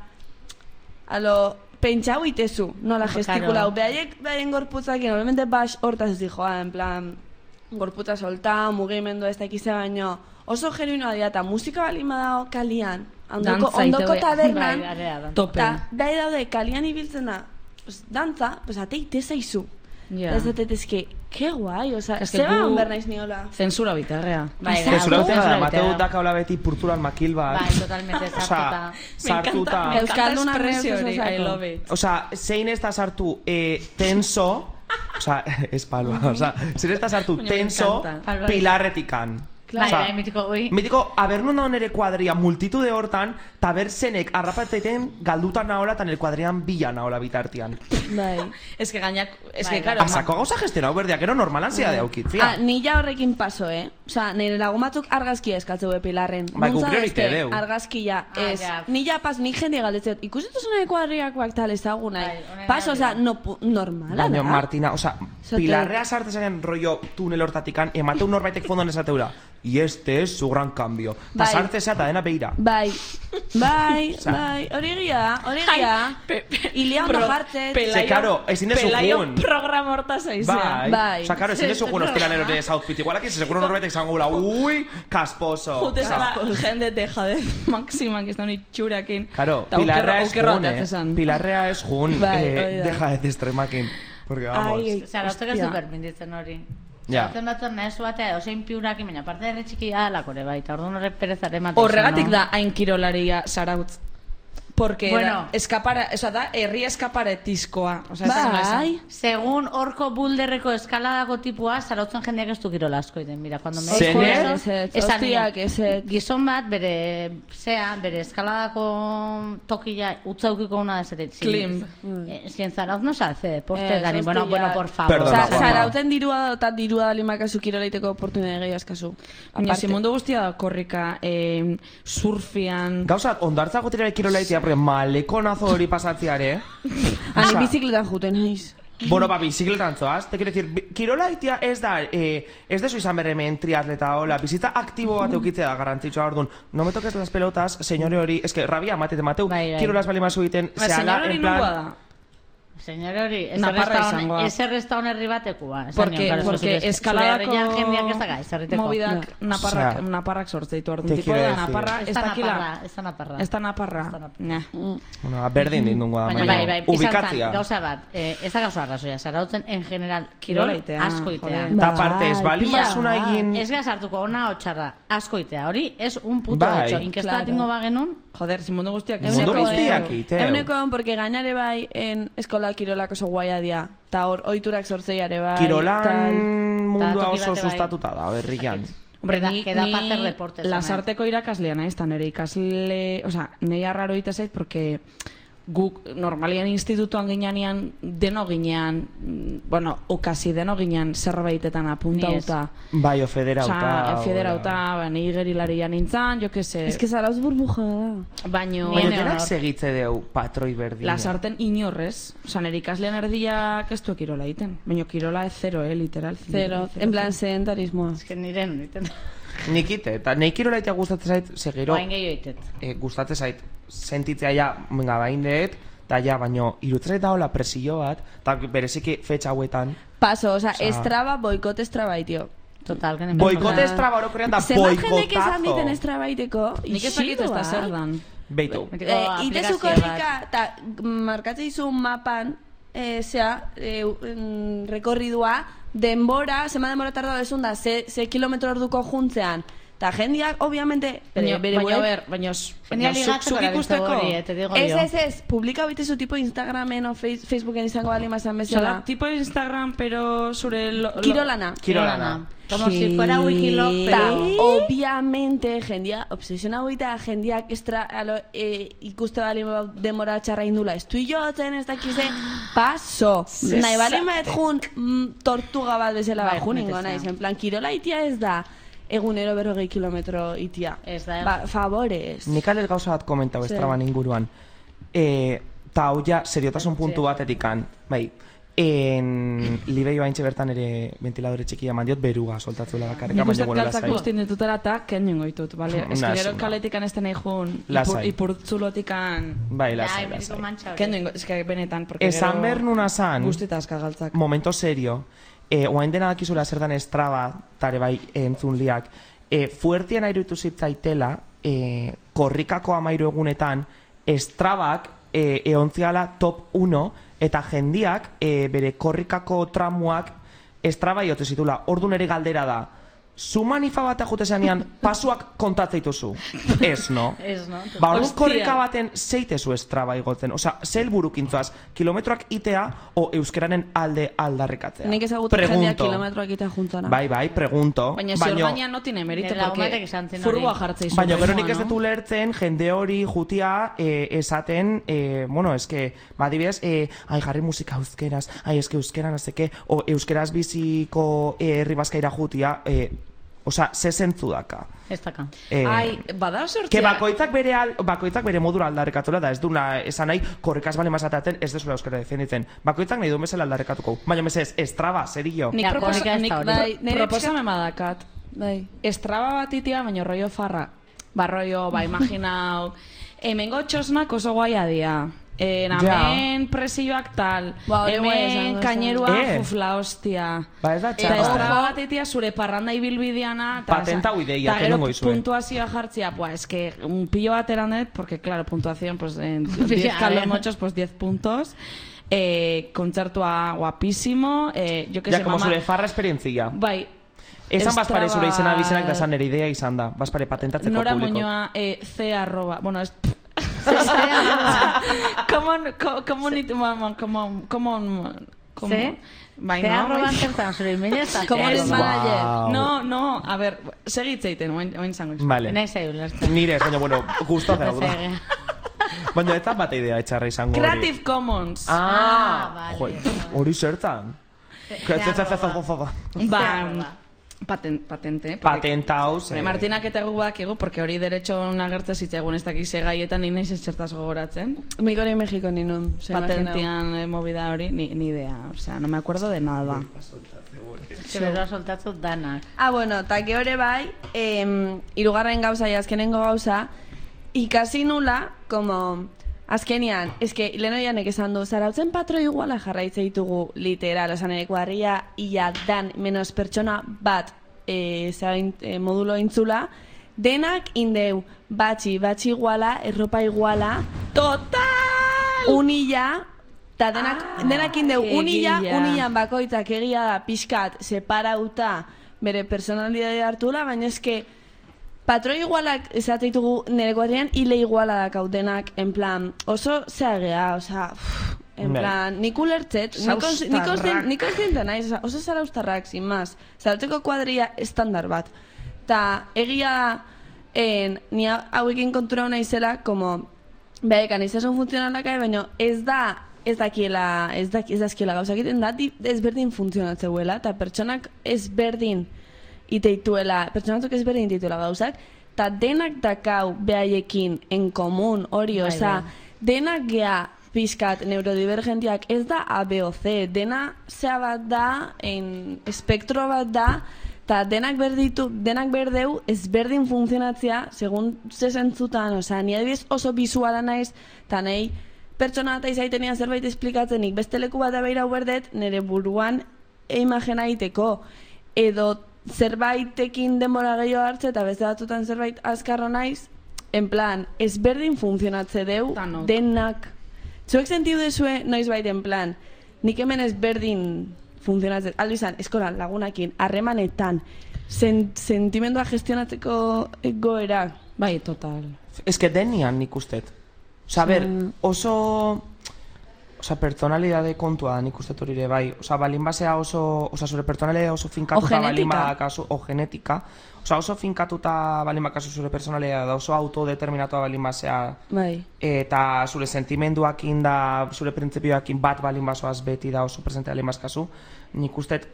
Speaker 3: alo, pentsau itezu, nola
Speaker 1: Claro.
Speaker 3: gestikulau. Behaiek, behaien gorputzakin, obviamente, bas hortaz ez dijoa, en plan, gorputza solta, mugimendu ez dakize baino, oso genuinoa dira, eta musika bali madao kalian, ondoko,
Speaker 2: Dantza
Speaker 3: ondoko
Speaker 2: ite-
Speaker 3: tabernan,
Speaker 1: Bai, area da.
Speaker 2: Tope.
Speaker 3: eta behai daude kalian ibiltzen da, pues, dantza, pues ateite zaizu.
Speaker 2: Ja.
Speaker 3: Ez dut, ez que, ke guai, oza,
Speaker 2: Es que
Speaker 3: zeba
Speaker 2: gu-
Speaker 3: hon behar naiz niola.
Speaker 2: Zensura bitarrea.
Speaker 1: Bai,
Speaker 4: Que zure
Speaker 1: bai,
Speaker 4: da,
Speaker 1: bai,
Speaker 4: Mateu
Speaker 1: bai.
Speaker 4: dakaula beti purturan makil bat.
Speaker 1: Bai, totalmente
Speaker 4: Osea,
Speaker 1: sartuta.
Speaker 4: sartuta.
Speaker 2: Me encanta
Speaker 3: Euskaldunak
Speaker 2: espresio hori,
Speaker 3: neurtu
Speaker 2: I
Speaker 3: zozako.
Speaker 2: love it.
Speaker 4: Osea, zein ez da sartu eh, tenso, osea, ez palua, osea, zein ez da sartu
Speaker 2: Baina me
Speaker 4: tenso
Speaker 2: encanta.
Speaker 4: pilarretikan.
Speaker 1: Bai,
Speaker 4: Osea,
Speaker 1: bai, mitiko, ui.
Speaker 4: Mitiko, abernun da nere kuadria multitude hortan, taber zenek arrapatzeten galdutan naola eta nire kuadrian bila naola bitartian.
Speaker 3: Bai.
Speaker 2: Es que gainak, es
Speaker 1: Bai,
Speaker 2: que
Speaker 1: bai.
Speaker 2: claro,
Speaker 4: Pasako gauza gestionau berdiak, ero normalan zia de aukitzia.
Speaker 3: Ah, ni ja horrekin paso, eh? Osa, nire lagun batzuk argazkia eskatze hue Pilarren.
Speaker 4: Bai, guk
Speaker 3: Muntza
Speaker 4: priorite
Speaker 3: beste,
Speaker 4: deu.
Speaker 3: Argazkia,
Speaker 1: Ah,
Speaker 3: ez.
Speaker 1: ja.
Speaker 3: Ni ja pas, nik jende galdetzet, ikusitu zuen kuadriakoak tal ezaguna.
Speaker 1: Bai, honen
Speaker 3: Paso,
Speaker 1: arabera.
Speaker 3: osa, no, pu- normala
Speaker 4: Baina,
Speaker 3: da.
Speaker 4: Martina, osea,
Speaker 3: Zate-
Speaker 4: pilarrea sartzean rollo tunel hortatikan, emateu norbaitek fondoan esateura, y este es su gran cambio. Ta
Speaker 3: Bai.
Speaker 4: sartzea eta dena beira.
Speaker 3: Bai, bai,
Speaker 4: Osea.
Speaker 3: bai, hori egia da, hori egia da. Ilia ondo jartzet.
Speaker 4: Ze, karo, ezin dezu
Speaker 2: Pelaio
Speaker 4: gun.
Speaker 2: programa horta zaizea.
Speaker 4: Bai,
Speaker 3: Bai.
Speaker 4: Osa, claro, ezin dezu gun ostilan erore ez outfit. Igual aquí, seguro norbaitek zango gula, ui, kasposo.
Speaker 2: Jute
Speaker 4: Osea,
Speaker 2: zela jende dejadez maximak ez da honi txurakin.
Speaker 4: Claro,
Speaker 2: Ta
Speaker 4: pilarrea
Speaker 2: okerro-
Speaker 4: es
Speaker 2: okerro
Speaker 4: jun, eh.
Speaker 2: ateatzen.
Speaker 4: Pilarrea es jun,
Speaker 3: Bai,
Speaker 4: eh,
Speaker 3: hori da.
Speaker 4: deja de extremakin. Porque vamos.
Speaker 3: Ai,
Speaker 1: Osea, gauztak ez
Speaker 3: hostia.
Speaker 1: du permititzen hori.
Speaker 4: Ja.
Speaker 1: Zaten batzen nahi batea, osein piurakin, baina parte ere txikia lakore bai, eta orduan horrek perezare ematen.
Speaker 2: Horregatik da hain kirolaria zarautz. Porque
Speaker 1: Bueno.
Speaker 2: eskapara, o sea, da herri eskaparetizkoa. O sea,
Speaker 3: Bai.
Speaker 1: Segun horko bulderreko eskaladako tipua, zarautzen jendeak ez du kirola asko iten. Mira, cuando me
Speaker 4: Zein?
Speaker 1: dijo
Speaker 3: Ez,
Speaker 1: eso,
Speaker 3: ez,
Speaker 1: esan
Speaker 3: hostiak,
Speaker 1: nion,
Speaker 3: ez, ez.
Speaker 1: gizon bat, bere, zea, bere eskaladako tokila utzaukiko una dezetet.
Speaker 2: Klim.
Speaker 1: Es que en Zarauz no se hace deporte,
Speaker 3: Ez,
Speaker 1: Dani. Bueno,
Speaker 3: hostia.
Speaker 1: bueno, por favor.
Speaker 4: Perdona,
Speaker 3: Sa-
Speaker 4: Juanma.
Speaker 3: Zarauten dirua eta dirua dalimakazu kiroleiteko oportunidade gehiago askazu.
Speaker 2: Baina, si mundu guztia da korrika, eh, surfian...
Speaker 4: Gauza, ondartzako tirare kirolaitea, porque malekonazo hori pasatziare, eh?
Speaker 3: Ani
Speaker 4: Osea,
Speaker 3: bizikletan juten naiz.
Speaker 4: Bueno, ba, bizikletan zoaz, te quiero decir, bi- kirolaitea ez da, eh, ez dezu izan berremen triatleta, hola, bizitza aktibo bat eukitzea da garrantzitsua, orduan, no me toques las pelotas, señore hori, es que rabia matete mateu,
Speaker 1: Bai, bai.
Speaker 4: kirolas bali mazu egiten,
Speaker 2: Ba,
Speaker 4: zehala,
Speaker 2: señor hori
Speaker 4: en
Speaker 2: nungoa
Speaker 4: plan,
Speaker 2: da.
Speaker 1: Señor hori,
Speaker 2: Naparra izangoa.
Speaker 1: ese restaun herri batekoa. esan
Speaker 2: Porque,
Speaker 1: nion, claro,
Speaker 2: porque
Speaker 1: zure-
Speaker 2: eskaladako
Speaker 1: zure herrian jendeak ez daga, eserriteko.
Speaker 2: movidak naparrak,
Speaker 4: Osea,
Speaker 2: naparrak sortze ditu orduan.
Speaker 4: te
Speaker 2: Tipo
Speaker 4: quiero
Speaker 2: da
Speaker 4: decir.
Speaker 2: naparra,
Speaker 1: Ez
Speaker 2: ez
Speaker 1: da
Speaker 2: dakila.
Speaker 1: naparra, ez da naparra.
Speaker 2: Ez da naparra.
Speaker 1: Ez da naparra.
Speaker 2: Nah.
Speaker 4: bueno, berdin dintungo da,
Speaker 1: Baina
Speaker 4: baina,
Speaker 1: bai, bai, izan
Speaker 4: ubikatzia.
Speaker 1: zen, gauza bat, eh, ez da gauza arrazoia, zarautzen en general kirol
Speaker 2: Kirolaitea,
Speaker 1: asko itea.
Speaker 2: joder.
Speaker 4: Eta aparte, ez bali
Speaker 3: Bai,
Speaker 4: mazuna
Speaker 3: bai.
Speaker 4: egin,
Speaker 1: Ez gazartuko ona otxarra, asko itea, hori ez un puto
Speaker 4: Bai.
Speaker 1: hecho. Inkesta
Speaker 3: Claro.
Speaker 1: tingo bagenun,
Speaker 2: Joder, si mundu guztiak...
Speaker 4: Mundu
Speaker 3: Euneko
Speaker 4: guztiak
Speaker 3: ehun.
Speaker 4: iteu.
Speaker 3: Euneko ehun, porque gainare bai en eskola kirolak oso guaia dia. Ta hor, oiturak sortzeiare bai.
Speaker 4: kirolan
Speaker 3: tal.
Speaker 4: mundua
Speaker 1: toki
Speaker 4: oso
Speaker 1: bate bai.
Speaker 4: sustatuta da, berrian.
Speaker 2: Hombre,
Speaker 1: Queda-
Speaker 2: ni,
Speaker 1: queda pa hacer
Speaker 2: ni
Speaker 1: deportes,
Speaker 2: lasarteko irakaslea naiz, eta nire ikasle... O sea, nahi arraro ite zait, porque guk normalian institutuan ginean deno ginean, mm, bueno, okasi deno ginean zerbaitetan apuntauta.
Speaker 4: Bai, o federauta.
Speaker 2: Osa, federauta, ba, nahi gerilaria nintzen, jo que se...
Speaker 3: Ez que Zarauz burbuja da.
Speaker 2: Baino...
Speaker 4: Baina
Speaker 1: Nene
Speaker 4: denak
Speaker 1: honor.
Speaker 4: segitze deu patroi berdina.
Speaker 2: Lasarten inorrez. Osa, nire ikaslean erdiak ez du kirola egiten. Baina kirola ez zero, eh, literal.
Speaker 3: Zero, en plan sedentarismoa.
Speaker 1: ez que nire niten.
Speaker 4: Nik ite, eta nahi kirolaitea gustatzen zait, segero,
Speaker 1: Oain gehiago itet.
Speaker 4: eh, gustatzen zait, sentitzea ja, venga, bain deet, eta ja, baino, irutzen eta hola presio bat, eta bereziki fetxa hauetan,
Speaker 3: Paso, oza,
Speaker 4: Osea-
Speaker 3: estraba, boikot estrabaitio.
Speaker 1: Total, que
Speaker 4: boikote estraba orokorrean da
Speaker 3: Zenbat jendek esan diten
Speaker 4: boikotazo.
Speaker 3: estrabaiteko,
Speaker 2: Nik ez dakit ez da zer dan.
Speaker 4: Beitu.
Speaker 3: Eh, itezu korrika, eta markatzen izu mapan, eh, zea, eh, mm, rekorridua, denbora, zema denbora tardau desun da, ze, ze kilometro orduko juntzean. Eta jendiak, obviamente,
Speaker 2: Baina,
Speaker 3: bere
Speaker 2: baina,
Speaker 3: web-
Speaker 2: ber, baina,
Speaker 1: Jendea
Speaker 2: baina, zuk-
Speaker 1: ligatzeko
Speaker 2: zuk
Speaker 1: erabiltzen
Speaker 2: ikusteko.
Speaker 1: hori, eh, te digo
Speaker 3: Ez,
Speaker 1: yo.
Speaker 3: ez, ez, publika bitezu tipo Instagramen o face, Facebooken izango bali mazan bezala.
Speaker 2: Zara, tipo Instagram, pero zure... Lo, lo-
Speaker 3: Kirolana.
Speaker 4: Kirolana.
Speaker 1: Como si fuera Wikilog,
Speaker 3: Eta,
Speaker 1: pero...
Speaker 3: obviamente, jendia, obsesiona hoita, jendiak estra, alo, e, ikuste bali demora txarra indula. Ez du jotzen, ez dakize, paso. Nahi bali maet jun mm, tortuga bat bezala
Speaker 1: Bai,
Speaker 3: bat juningo
Speaker 1: junetetzea.
Speaker 3: naiz. En plan, kirola itia ez da egunero berrogei kilometro itia.
Speaker 1: Ez da, eh?
Speaker 3: Ba, favorez.
Speaker 4: Nik alez gauza bat komentau
Speaker 3: Zer?
Speaker 4: estraban inguruan. E, ta hau ja, seriotasun puntu batetikan, bai, en Libei baintxe bertan ere ventiladore txikia mandiot beruga soltatzula bakarrik,
Speaker 2: Nik
Speaker 4: baina
Speaker 2: uste
Speaker 4: bueno,
Speaker 2: kaltzak
Speaker 4: lasai.
Speaker 2: guztien ditutela eta kenien goitut, bale? Ez
Speaker 4: Nah,
Speaker 2: que gero
Speaker 4: ez,
Speaker 2: kaletikan ez den nahi jun,
Speaker 4: Lasai.
Speaker 2: ipurtzulotikan...
Speaker 4: Bai,
Speaker 1: Ja,
Speaker 4: lasai,
Speaker 1: imeniko
Speaker 4: lasai.
Speaker 1: mantxa hori.
Speaker 2: Kenien, ez que benetan, porque
Speaker 4: Esan behar nuna zan,
Speaker 2: guztita askagaltzak.
Speaker 4: momento serio, eh, oain dena dakizula zer dan estraba, tare bai entzun liak, eh, fuertien airutu zitzaitela, eh, korrikako amairu egunetan, estrabak eh, eontziala top uno, eta jendiak eh, bere korrikako tramuak estraba iotu zitula. Ordu nere galdera da, zu manifa bat ajute zenean, pasuak kontatzea dituzu. Ez, no?
Speaker 1: Ez, no?
Speaker 4: Ba, ordu
Speaker 2: Hostia.
Speaker 4: korrika baten zeitezu estraba igotzen. Osa, zel burukintzoaz, kilometroak itea o euskeranen alde aldarrikatzea.
Speaker 3: Nik ezagutu jendeak
Speaker 4: Pregunto.
Speaker 3: kilometroak itea juntzana.
Speaker 4: Bai, bai, pregunto.
Speaker 2: Baina
Speaker 4: Baino-
Speaker 2: ziorgaina no tiene mérito,
Speaker 1: Nire lagun batek
Speaker 2: porque
Speaker 1: esan zen
Speaker 2: furua
Speaker 1: hori.
Speaker 2: jartzea izu.
Speaker 4: Baina gero nik ez
Speaker 2: no?
Speaker 4: dut ulertzen jende hori jutia eh, esaten, eh, bueno, eske, badibidez, eh, ai, jarri musika euskeraz, ai, eske euskera nazeke, o euskeraz biziko eh, herri bazkaira jutia, eh, osa, ze zentzu daka.
Speaker 1: Ez daka.
Speaker 4: Eh,
Speaker 2: Ai, bada sortzea...
Speaker 4: Ke bakoitzak bere al, bakoitzak bere modura aldarrikatuela da, ez duna esan nahi korrikaz bale mazataten ez dezula euskara defenditzen. Bakoitzak nahi duen bezala aldarrikatuko. Baina mesez, estraba, serio.
Speaker 2: Nik,
Speaker 1: Ja,
Speaker 2: proposa,
Speaker 1: korrika ez
Speaker 2: nik
Speaker 1: da hori.
Speaker 3: Bai, nire
Speaker 2: proposamen badakat.
Speaker 3: Bai.
Speaker 2: Estraba bat itia, baina rollo farra. Ba, rollo, ba, imaginau... Hemengo txosnak oso guaia dia. Eh, hemen presioak tal.
Speaker 3: Ba, hori guaia
Speaker 2: Hemen
Speaker 3: esango,
Speaker 2: kainerua
Speaker 4: Eh.
Speaker 2: jufla hostia.
Speaker 4: Ba, ez da
Speaker 2: Eta
Speaker 4: txarra.
Speaker 2: estraba bat itia zure parranda ibilbideana. ta,
Speaker 4: Patenta
Speaker 2: oza,
Speaker 4: ideia,
Speaker 2: ta
Speaker 4: que
Speaker 2: gero
Speaker 4: nungo izue.
Speaker 2: puntuazioa jartzea, pues, es que un pillo bat eranet, porque claro, puntuación, pues, en
Speaker 1: Ya,
Speaker 2: diez
Speaker 1: eh.
Speaker 2: calos mochos, pues diez puntos. Eh, kontzertua guapísimo. Eh, yo que
Speaker 4: Ja,
Speaker 2: sé,
Speaker 4: como
Speaker 2: mama...
Speaker 4: zure farra esperientzia.
Speaker 2: Bai,
Speaker 4: Esan bazpare zure izena
Speaker 2: Estraba-
Speaker 4: bizenak da esan nire idea izan da. Bazpare patentatzeko
Speaker 2: Nora
Speaker 4: publiko.
Speaker 2: Muñoa eh, C arroba, bueno, es Common, community, common, common,
Speaker 1: ¿Sí?
Speaker 2: Bai,
Speaker 1: Zea
Speaker 2: no?
Speaker 1: arroban zertan, zure imelia ez da.
Speaker 3: Community manager.
Speaker 2: No, no, a ver, segitzeiten, oin zango.
Speaker 4: Vale.
Speaker 1: Nahi zaiu, lertzen.
Speaker 4: Nire, baina, bueno, gusto zera duda. Baina, ez da bate idea etxarra izango hori.
Speaker 2: Creative Commons.
Speaker 4: Ah,
Speaker 1: vale.
Speaker 4: jo, hori zertan.
Speaker 2: Ba, paten, patente.
Speaker 4: Patentau, ze.
Speaker 2: Martinak eta gubak egu, porque hori derecho nagertze zitzaigun ez dakiz gaietan ni naiz zertaz gogoratzen.
Speaker 3: Mikori Mexiko ninun.
Speaker 2: Patentian eh, movida hori, ni, ni idea. O sea, no me acuerdo de nada.
Speaker 1: Zerera soltatzu danak.
Speaker 3: Ah, bueno, eta gehore bai, eh, irugarren gauza, azkenengo gauza, ikasi nula, como... Azkenian, eske, lehen oianek esan du, zarautzen patro iguala jarraitze ditugu literal, osan ere kuadria, ia dan menos pertsona bat e, zain, e, modulo intzula, denak indeu, batxi, batxi iguala, erropa iguala, total! Unilla, eta denak, ah, denak indeu, unilla, unillan bakoitzak egia da, pixkat, separauta, bere personalidade hartula, baina eske, patroi igualak esate ditugu nire kuadrian, hile iguala da kautenak, en plan, oso zeagea, oza, uff, en plan, nik ulertzet, nik konstiente naiz, oso zaraustarrak, sin más, zarautzeko kuadria estandar bat. Ta egia da, en, ni hauekin kontura hona izela, como, beha, anizasun funtzionalak, baina ez da, ez dakiela, ez dakiela gauzak egiten da, ezberdin funtzionatzeuela, eta pertsonak ezberdin iteituela, pertsonatzuk ezberdin iteituela gauzak, eta denak dakau behaiekin en komun, hori,
Speaker 1: Bai,
Speaker 3: oza,
Speaker 1: bai.
Speaker 3: denak gea pixkat neurodivergentiak ez da A, B o C, dena zea bat da, en espektro bat da, eta denak berditu, denak berdeu ezberdin funtzionatzea, segun zezentzutan, oza, ni adibidez oso bisuala naiz, eta nahi pertsona eta izaitenia zerbait esplikatzenik, beste leku bat abeira berdet, nire buruan imagena egiteko, edo zerbaitekin denbora gehiago hartze eta beste batzutan zerbait azkarro naiz, en plan, ezberdin funtzionatze deu,
Speaker 2: Tanok.
Speaker 3: denak. Zuek sentiu dezue noiz bait en plan, nik hemen ezberdin funtzionatzen, aldo izan, eskolan lagunakin, harremanetan, sen, sentimendua gestionatzeko goera.
Speaker 2: Bai, total.
Speaker 4: Ez que denian nik ustet. Osa, ber, oso... Osa, personalidade kontua da nik ustet hori ere bai. Osa, balin basea oso... Osa, zure personalidade oso finkatuta balin badakazu... O genetika. Osa, oso finkatuta balin bakazu zure personalidade da oso autodeterminatua balin basea.
Speaker 3: Bai.
Speaker 4: Eta zure sentimenduakin da, zure printzipioakin bat balin basoaz beti da oso presente balin baskazu. Nik ustet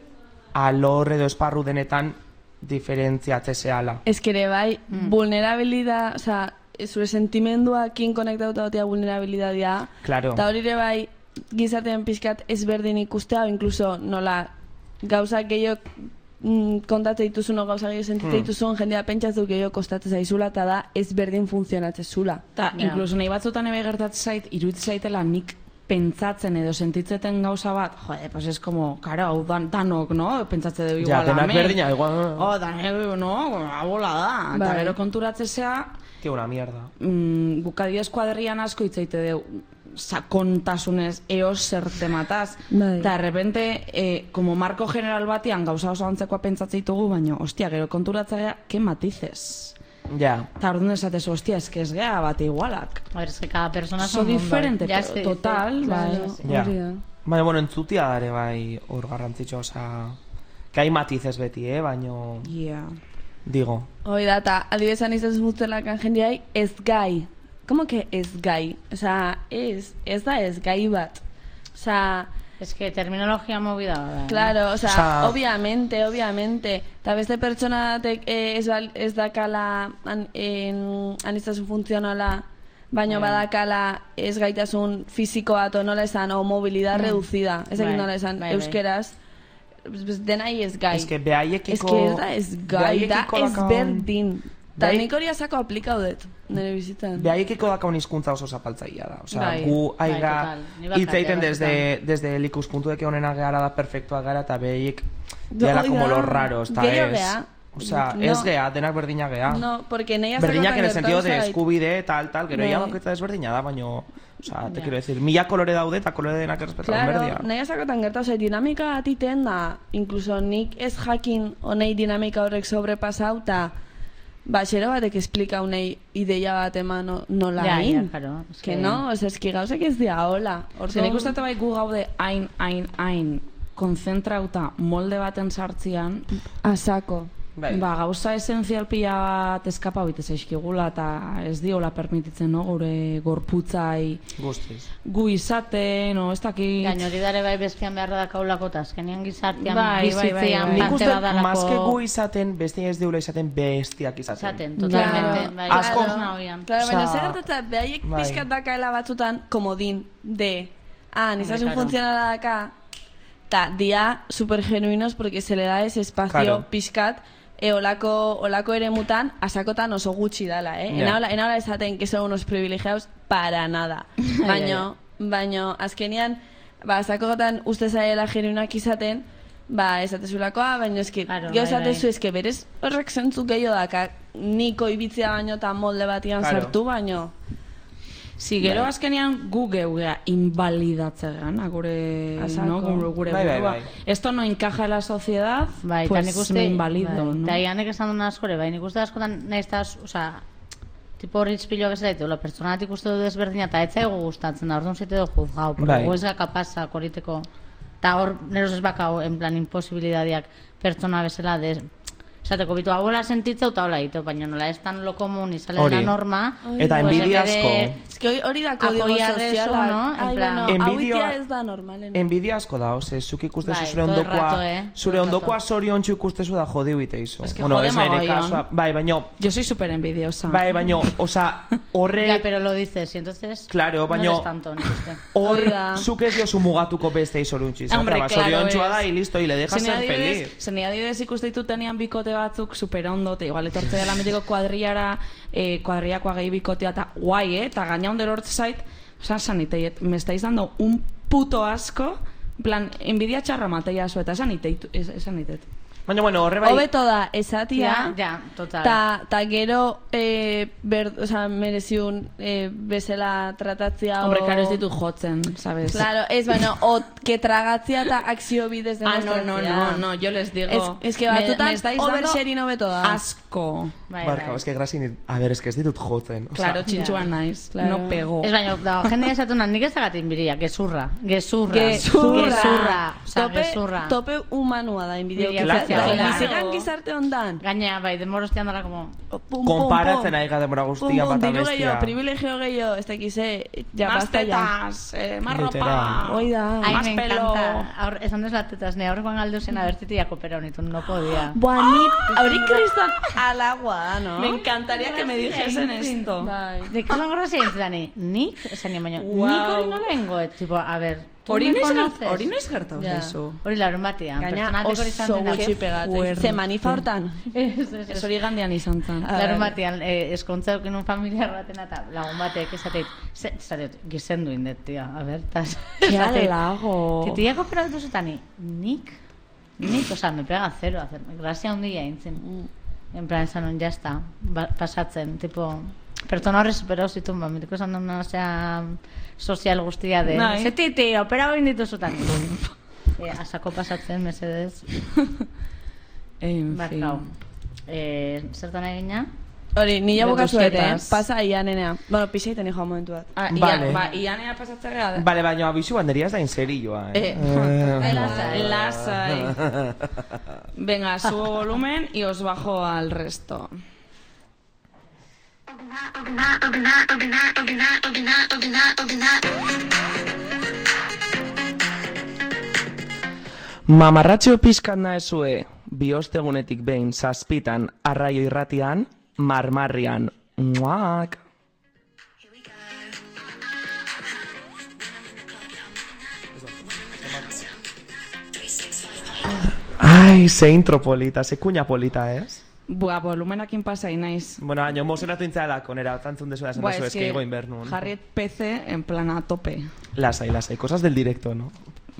Speaker 4: alor edo esparru denetan diferentziatze zehala.
Speaker 3: Ez kere bai, mm. vulnerabilidad, oza, zure sentimenduakin konektatuta dotea vulnerabilidadea.
Speaker 4: Claro.
Speaker 3: Eta hori ere bai, gizartean pixkat ezberdin ikustea, o incluso nola gauzak gehiago mm, kontatze dituzun, o gauzak gehiago sentite
Speaker 4: Hmm.
Speaker 3: dituzun, jendea pentsatzuk gehiago kostatzen zaizula, eta da ezberdin funtzionatzen zula.
Speaker 2: Ta,
Speaker 1: Ja.
Speaker 2: incluso nahi batzutan ebe gertatzen zait, iruditzen zaitela nik pentsatzen edo sentitzeten gauza bat, jode, pues es como, karo, hau dan, danok, no? Pentsatze dugu
Speaker 4: Ja,
Speaker 2: igual
Speaker 4: denak
Speaker 2: amen.
Speaker 4: berdina, igual...
Speaker 2: Oh, danek, no? Abola da. Eta
Speaker 3: Bai.
Speaker 2: gero konturatzezea,
Speaker 4: Que una mierda.
Speaker 2: mm, gukadioz kuadrian asko hitzaite deu sakontasunez eos zer temataz.
Speaker 3: Bai.
Speaker 2: Eta de repente, eh, como marko general batian gauza oso antzekoa pentsatze ditugu, baina, ostia, gero konturatzea, ke matices.
Speaker 4: Ja.
Speaker 2: Eta orduan esatez, ostia, es que ez gea bat igualak.
Speaker 1: A ver, es que cada persona
Speaker 2: Oso
Speaker 1: son mundo.
Speaker 2: diferente,
Speaker 1: Ya se dice.
Speaker 2: total, bai.
Speaker 4: Ja.
Speaker 3: Hori da.
Speaker 4: Baina, bueno, entzutia dare bai hor garrantzitsua, osea... Que hay matices beti, eh, baino...
Speaker 2: Yeah.
Speaker 4: Digo.
Speaker 3: Hoi da, eta adibidezan izan zuztelakan jendeai, ez gai. Como que ez gai? Osa, ez, ez da ez gai bat. Osa,
Speaker 1: Es que terminologia movida da.
Speaker 3: claro, osa,
Speaker 4: Osea-
Speaker 3: obviamente, obviamente. Eta beste pertsona batek eh, ez, bal, ez dakala an, en, aniztasun funtzionala, baino
Speaker 1: Bai.
Speaker 3: badakala ez gaitasun fisiko bat, o nola esan, o mobilidad
Speaker 1: Mm.
Speaker 3: reducida. Ez egin
Speaker 1: Bai,
Speaker 3: nola esan,
Speaker 1: bai, bai.
Speaker 3: euskeraz. Pues denai ez gai.
Speaker 4: Es que behaiekiko...
Speaker 3: Ez que ez da ez gai, da
Speaker 4: behaiekiko
Speaker 3: ez
Speaker 4: dakaun-
Speaker 3: berdin. Ta
Speaker 4: Behai-
Speaker 3: nik hori azako aplikaudet, nire bizitan.
Speaker 4: Behaiekiko dakaun hizkuntza oso zapaltzaia da. Osea,
Speaker 1: Bai,
Speaker 4: gu
Speaker 1: bai,
Speaker 4: aiga
Speaker 1: total. Ni bakarrik
Speaker 4: hitz egiten desde,
Speaker 1: batzutan.
Speaker 4: desde el ikuspuntuek honena gehala da perfektua gara, eta behaiek
Speaker 3: Do-
Speaker 4: diala
Speaker 3: hoi
Speaker 4: como
Speaker 3: da.
Speaker 4: los raros, eta
Speaker 3: Gehiago
Speaker 4: ez.
Speaker 3: gea.
Speaker 4: Osea,
Speaker 3: No.
Speaker 4: ez gea, denak berdina gea.
Speaker 3: No, porque nahi azako
Speaker 4: Berdinak en el sentido de
Speaker 3: zait.
Speaker 4: eskubide, tal, tal, gero
Speaker 3: Bai.
Speaker 4: ia bakoitza desberdina da, baino... Osea, te
Speaker 1: Ja.
Speaker 4: quiero decir, mila kolore daude eta kolore denak errespetatzen
Speaker 3: Claro,
Speaker 4: berdia.
Speaker 3: nahi azakotan gertatu zait, dinamika atiten da, incluso nik ez jakin honei dinamika horrek sobrepasau, eta ba, xero batek esplika unei ideia bat eman no, nola
Speaker 1: ja,
Speaker 3: hain.
Speaker 1: Ja, claro. Es
Speaker 3: que no, o sea, es que gauzak ez dira, hola.
Speaker 2: Zer nik uste bai gu gaude hain, hain, hain konzentrauta molde baten sartzian,
Speaker 3: asako.
Speaker 4: Bai.
Speaker 2: Ba, gauza esenzial pila bat eskapa bite zaizkigula eta ez diola permititzen, no, gure gorputzai
Speaker 4: guztiz
Speaker 2: gu izaten, no, ez dakit
Speaker 1: gaino hori dare bai bestian beharra dakaulako eta azkenean gizartean
Speaker 2: bai,
Speaker 1: bizitzean
Speaker 2: bai, bai, bai.
Speaker 4: nik uste,
Speaker 1: badalako...
Speaker 4: mazke gu izaten, bestia ez deula izaten bestiak izaten.
Speaker 1: Izaten, totalmente.
Speaker 3: Claro,
Speaker 1: bai,
Speaker 4: asko-
Speaker 1: claro,
Speaker 3: Claro, baina
Speaker 4: Osa,
Speaker 3: zer gertatzen, behaiek
Speaker 4: bai.
Speaker 3: pizkat dakaela batzutan komodin de, ah, nizas un
Speaker 1: claro.
Speaker 3: funcionala daka, ta, dia super genuinos porque se le da ese espacio
Speaker 4: Claro.
Speaker 3: pizkat, e olako, olako ere mutan, asakotan oso gutxi dala, eh?
Speaker 4: Ja.
Speaker 3: En habla esaten que son unos privilegiados para nada. Baino, baino, azkenian, ba, asakotan uste zaiela genuinak izaten, ba, esatezulakoa, baina eski,
Speaker 1: Claro,
Speaker 3: gero
Speaker 1: bai, bai.
Speaker 3: esatezu eske berez horrek zentzuk gehiago daka, niko ibitzea baino eta molde batian
Speaker 4: Claro.
Speaker 3: sartu baino.
Speaker 2: Si, gero azkenean gu geugea invalidatzegan, gure,
Speaker 3: Asako.
Speaker 2: no, gure, gure
Speaker 4: Bai, bai,
Speaker 2: burua.
Speaker 4: bai.
Speaker 2: Esto no encaja en la sociedad,
Speaker 1: Bai,
Speaker 2: pues
Speaker 1: eta nik uste,
Speaker 2: me invalido,
Speaker 1: bai,
Speaker 2: no?
Speaker 1: eta ianek esan duen askore, bai, nik uste askotan nahiz eta, oza, tipo horritz piloak ez daitu, la pertsonatik uste du desberdina, eta ez zaigu gustatzen da, orduan zite du juzgau, porque
Speaker 4: Bai.
Speaker 1: gu ez gaka pasak horiteko, eta hor, neroz ez bakau, en plan, imposibilidadiak pertsona bezala, de, esateko bitu, hauela sentitza eta hola ditu, baina nola ez tan lo komun izale
Speaker 4: Hori.
Speaker 1: la norma,
Speaker 4: Eta
Speaker 1: pues,
Speaker 4: envidia
Speaker 1: en vez
Speaker 4: asko.
Speaker 1: de-
Speaker 3: Ez que hori- hori da kodigo
Speaker 1: Apoiar eso,
Speaker 3: soziala.
Speaker 1: no? En
Speaker 3: Ai,
Speaker 1: plan-
Speaker 3: bueno, hau
Speaker 4: Envidioa-
Speaker 3: itea ez da normalen.
Speaker 4: Envidia asko da, ose, zuk ikustezu
Speaker 1: Bai,
Speaker 4: zure
Speaker 1: todo el
Speaker 4: ondokoa,
Speaker 1: rato, eh,
Speaker 4: zure
Speaker 1: todo el
Speaker 4: ondokoa
Speaker 1: rato.
Speaker 4: zoriontsu ikustezu da jodiu ite izo.
Speaker 2: Es que
Speaker 4: bueno,
Speaker 2: jode
Speaker 4: ez nire
Speaker 2: mogollon.
Speaker 4: kasua, bai, baino,
Speaker 2: Yo soy súper envidiosa.
Speaker 4: bai, baino, osa, horre,
Speaker 1: Ya, pero lo dices, y entonces
Speaker 4: Claro,
Speaker 1: no
Speaker 4: baino-
Speaker 1: eres tanto, nik uste.
Speaker 4: hor,
Speaker 3: Hori da.
Speaker 4: zuk ez diozu mugatuko beste izoruntzi.
Speaker 2: Hombre, claro,
Speaker 4: Zoriontsua
Speaker 2: es.
Speaker 4: da, y listo, y le dejas
Speaker 2: Zene
Speaker 4: ser
Speaker 2: adibidez,
Speaker 4: feliz.
Speaker 2: zene adibidez ikuste ditut tenían bikote batzuk super ondo, eta igual etortze dela metiko kuadriara, eh, kuadriakoa gehi bikotea, eta guai, eh? Eta gaina ondo erortze zait, oza, saniteiet, me estáis dando un puto asco, en plan, envidia txarra mateia zu, eta saniteitu, es, sanitet.
Speaker 4: Baina, bueno, horre bai,
Speaker 3: Hobeto da, esatia,
Speaker 1: Ja, ja, total.
Speaker 3: ta, ta gero eh, ber, o sea, mereziun eh, bezala tratatzia
Speaker 2: Hombre,
Speaker 3: o...
Speaker 2: karo ez ditu jotzen, sabes?
Speaker 3: Claro, ez, bueno, o que tragatzia eta akzio bidez
Speaker 2: Ah, no,
Speaker 3: demostratzea.
Speaker 2: no, no, no, yo les digo...
Speaker 3: Es, es que
Speaker 2: me-
Speaker 3: batzutan
Speaker 2: me estáis dando
Speaker 3: oversharing hobeto da.
Speaker 2: asco.
Speaker 1: Bai,
Speaker 4: barka,
Speaker 1: bai.
Speaker 4: es que grasin, a ver, es que ez ditut jotzen. Osea,
Speaker 2: Claro, txintxuan naiz,
Speaker 3: Claro.
Speaker 2: no pego.
Speaker 1: Ez baina, da, jende esatu nan, nik ez agatik biria, gezurra, gezurra,
Speaker 3: Gezurra.
Speaker 1: gezurra, oza,
Speaker 3: Tope,
Speaker 1: gezurra.
Speaker 3: tope humanua da, inbidia.
Speaker 1: Inbidia
Speaker 4: Claro.
Speaker 1: soziala.
Speaker 3: Claro. Bizigan gizarte ondan.
Speaker 1: Gaina, bai, demorostean dara como...
Speaker 3: Pum, pum,
Speaker 4: Konparatzen
Speaker 3: pum.
Speaker 4: ari gademora
Speaker 3: Pum,
Speaker 4: guztia
Speaker 3: pum,
Speaker 4: bata
Speaker 3: diru
Speaker 4: bestia.
Speaker 3: gehiago, privilegio gehiago, ez dakize, ja,
Speaker 2: Más
Speaker 3: basta ya.
Speaker 2: tetas, eh, más
Speaker 4: Literal.
Speaker 2: ropa.
Speaker 3: Hoi da.
Speaker 1: Ai,
Speaker 2: Más
Speaker 1: me
Speaker 2: pelo.
Speaker 1: encanta. Aur, esan dez latetas, ne aurrekoan galdu zen abertitiako pera honitu, no podía.
Speaker 3: Buah, ni, hori kriston al agua da, no?
Speaker 2: Me encantaría que me dijesen esto.
Speaker 3: Bai.
Speaker 1: De que longo grazia entzani, nik, esan nio, baina,
Speaker 2: Wow.
Speaker 1: nik hori nola engoet, tipo, a ver, tu
Speaker 2: Hori
Speaker 1: me
Speaker 2: noiz
Speaker 1: conoces.
Speaker 2: gert- hori noiz gertatu
Speaker 3: Ja.
Speaker 2: zaizu?
Speaker 1: Hori larun batean,
Speaker 3: Gaina
Speaker 1: pertsonatik hori izan
Speaker 3: oso
Speaker 1: zena.
Speaker 3: gutxi pegatu.
Speaker 2: fuerte.
Speaker 3: Ze manifa hortan.
Speaker 1: Ez, ez, ez.
Speaker 2: Ez hori gandian izan zen.
Speaker 3: Ah,
Speaker 1: Larun
Speaker 3: bai.
Speaker 1: batean, eh, eskontza eukin un familiar batena, eta lagun batek esateit, esateit, gizendu indet, tia, a ber, eta
Speaker 2: Ke halago.
Speaker 1: Titiak operatu zutani, nik, nik, oza, me pega zero, hacer, grazia hundia intzen. En plan, esan on, jazta, ba, pasatzen, tipo, pertsona horre superau zituen, ba, mitiko esan duen, osea, sozial guztia de,
Speaker 2: Bai.
Speaker 1: ze titi, operau inditu zutani. e, asako pasatzen, mesedez,
Speaker 2: En fin.
Speaker 1: barkau. E, zertan egina?
Speaker 3: Hori, nila
Speaker 2: De
Speaker 3: bukazu ere, eh?
Speaker 2: busquetas.
Speaker 3: Pasa ianenea. Bueno, piseiten joan momentu bat.
Speaker 2: Ah,
Speaker 4: Vale.
Speaker 2: ia, ba, ianea pasatzea da.
Speaker 4: Vale, baina abisu banderia ez da inserioa, eh?
Speaker 2: Eh,
Speaker 1: Lasai.
Speaker 2: Lasai. Venga, subo volumen y os bajo al resto.
Speaker 4: Mamarratxo pizkan da ezue, biostegunetik behin zazpitan arraio irratian, marmarrian, muak. Ai, ze intro polita, ze kuña polita, ez?
Speaker 2: Bua, volumenakin pasai naiz.
Speaker 4: Bueno, baina emozionatu intzaelako, nera, tantzun dezu da esan
Speaker 2: Bua,
Speaker 4: dezu,
Speaker 2: es
Speaker 4: ez que
Speaker 2: que
Speaker 4: ego invernun.
Speaker 2: jarriet P C en plan a tope.
Speaker 4: Lasai, lasai, cosas del directo, no?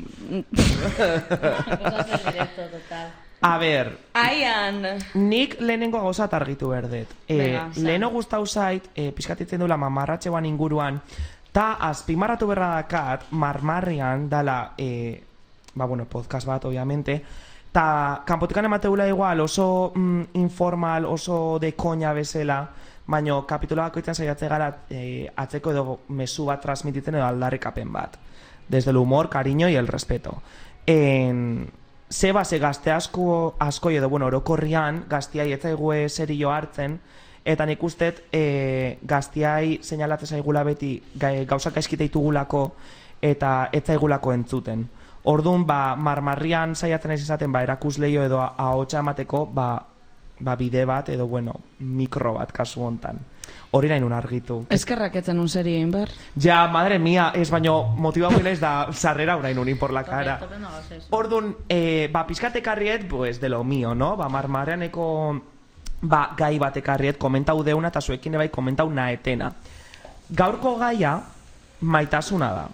Speaker 1: Cosas del directo, total.
Speaker 4: A ber,
Speaker 2: Aian!
Speaker 4: nik lehenengo gauza argitu berdet. E,
Speaker 2: Venga, esan.
Speaker 4: leheno gustau zait, e, pixkatitzen dula mamarratxean inguruan, ta azpimarratu berra dakat, marmarrian dala, e, ba bueno, podcast bat, obviamente, Ta, kanpotikan emateula igual oso mm, informal, oso de koña bezala, baina kapitulo bakoitzen saiatze gara eh, atzeko edo mezu bat transmititzen edo aldarrikapen bat. Desde el humor, cariño y el respeto. En... Zeba, ze gazte asko, asko edo, bueno, orokorrian, gaztiai etzaigue serio hartzen, eta nik ustet e, gaztiai seinalatzen zaigula beti gauzak gaizkite ditugulako eta etzaigulako entzuten. Orduan, ba, marmarrian saiatzen ez izaten, ba, erakusleio edo ahotsa emateko, ba, ba, bide bat edo, bueno, mikro bat kasu hontan. Hori nahi nun argitu.
Speaker 2: Eskerrak etzen un serio inber.
Speaker 4: Ja, madre mía, ez baino motiba buena ez da sarrera orain unin por la cara. Orduan, eh, ba, pizkatekarriet, pues, de lo mío, no? Ba, marmarreaneko, ba, gai batekarriet, komentau deuna, eta zuekin ebai komentau naetena. Gaurko gaia, maitasuna da.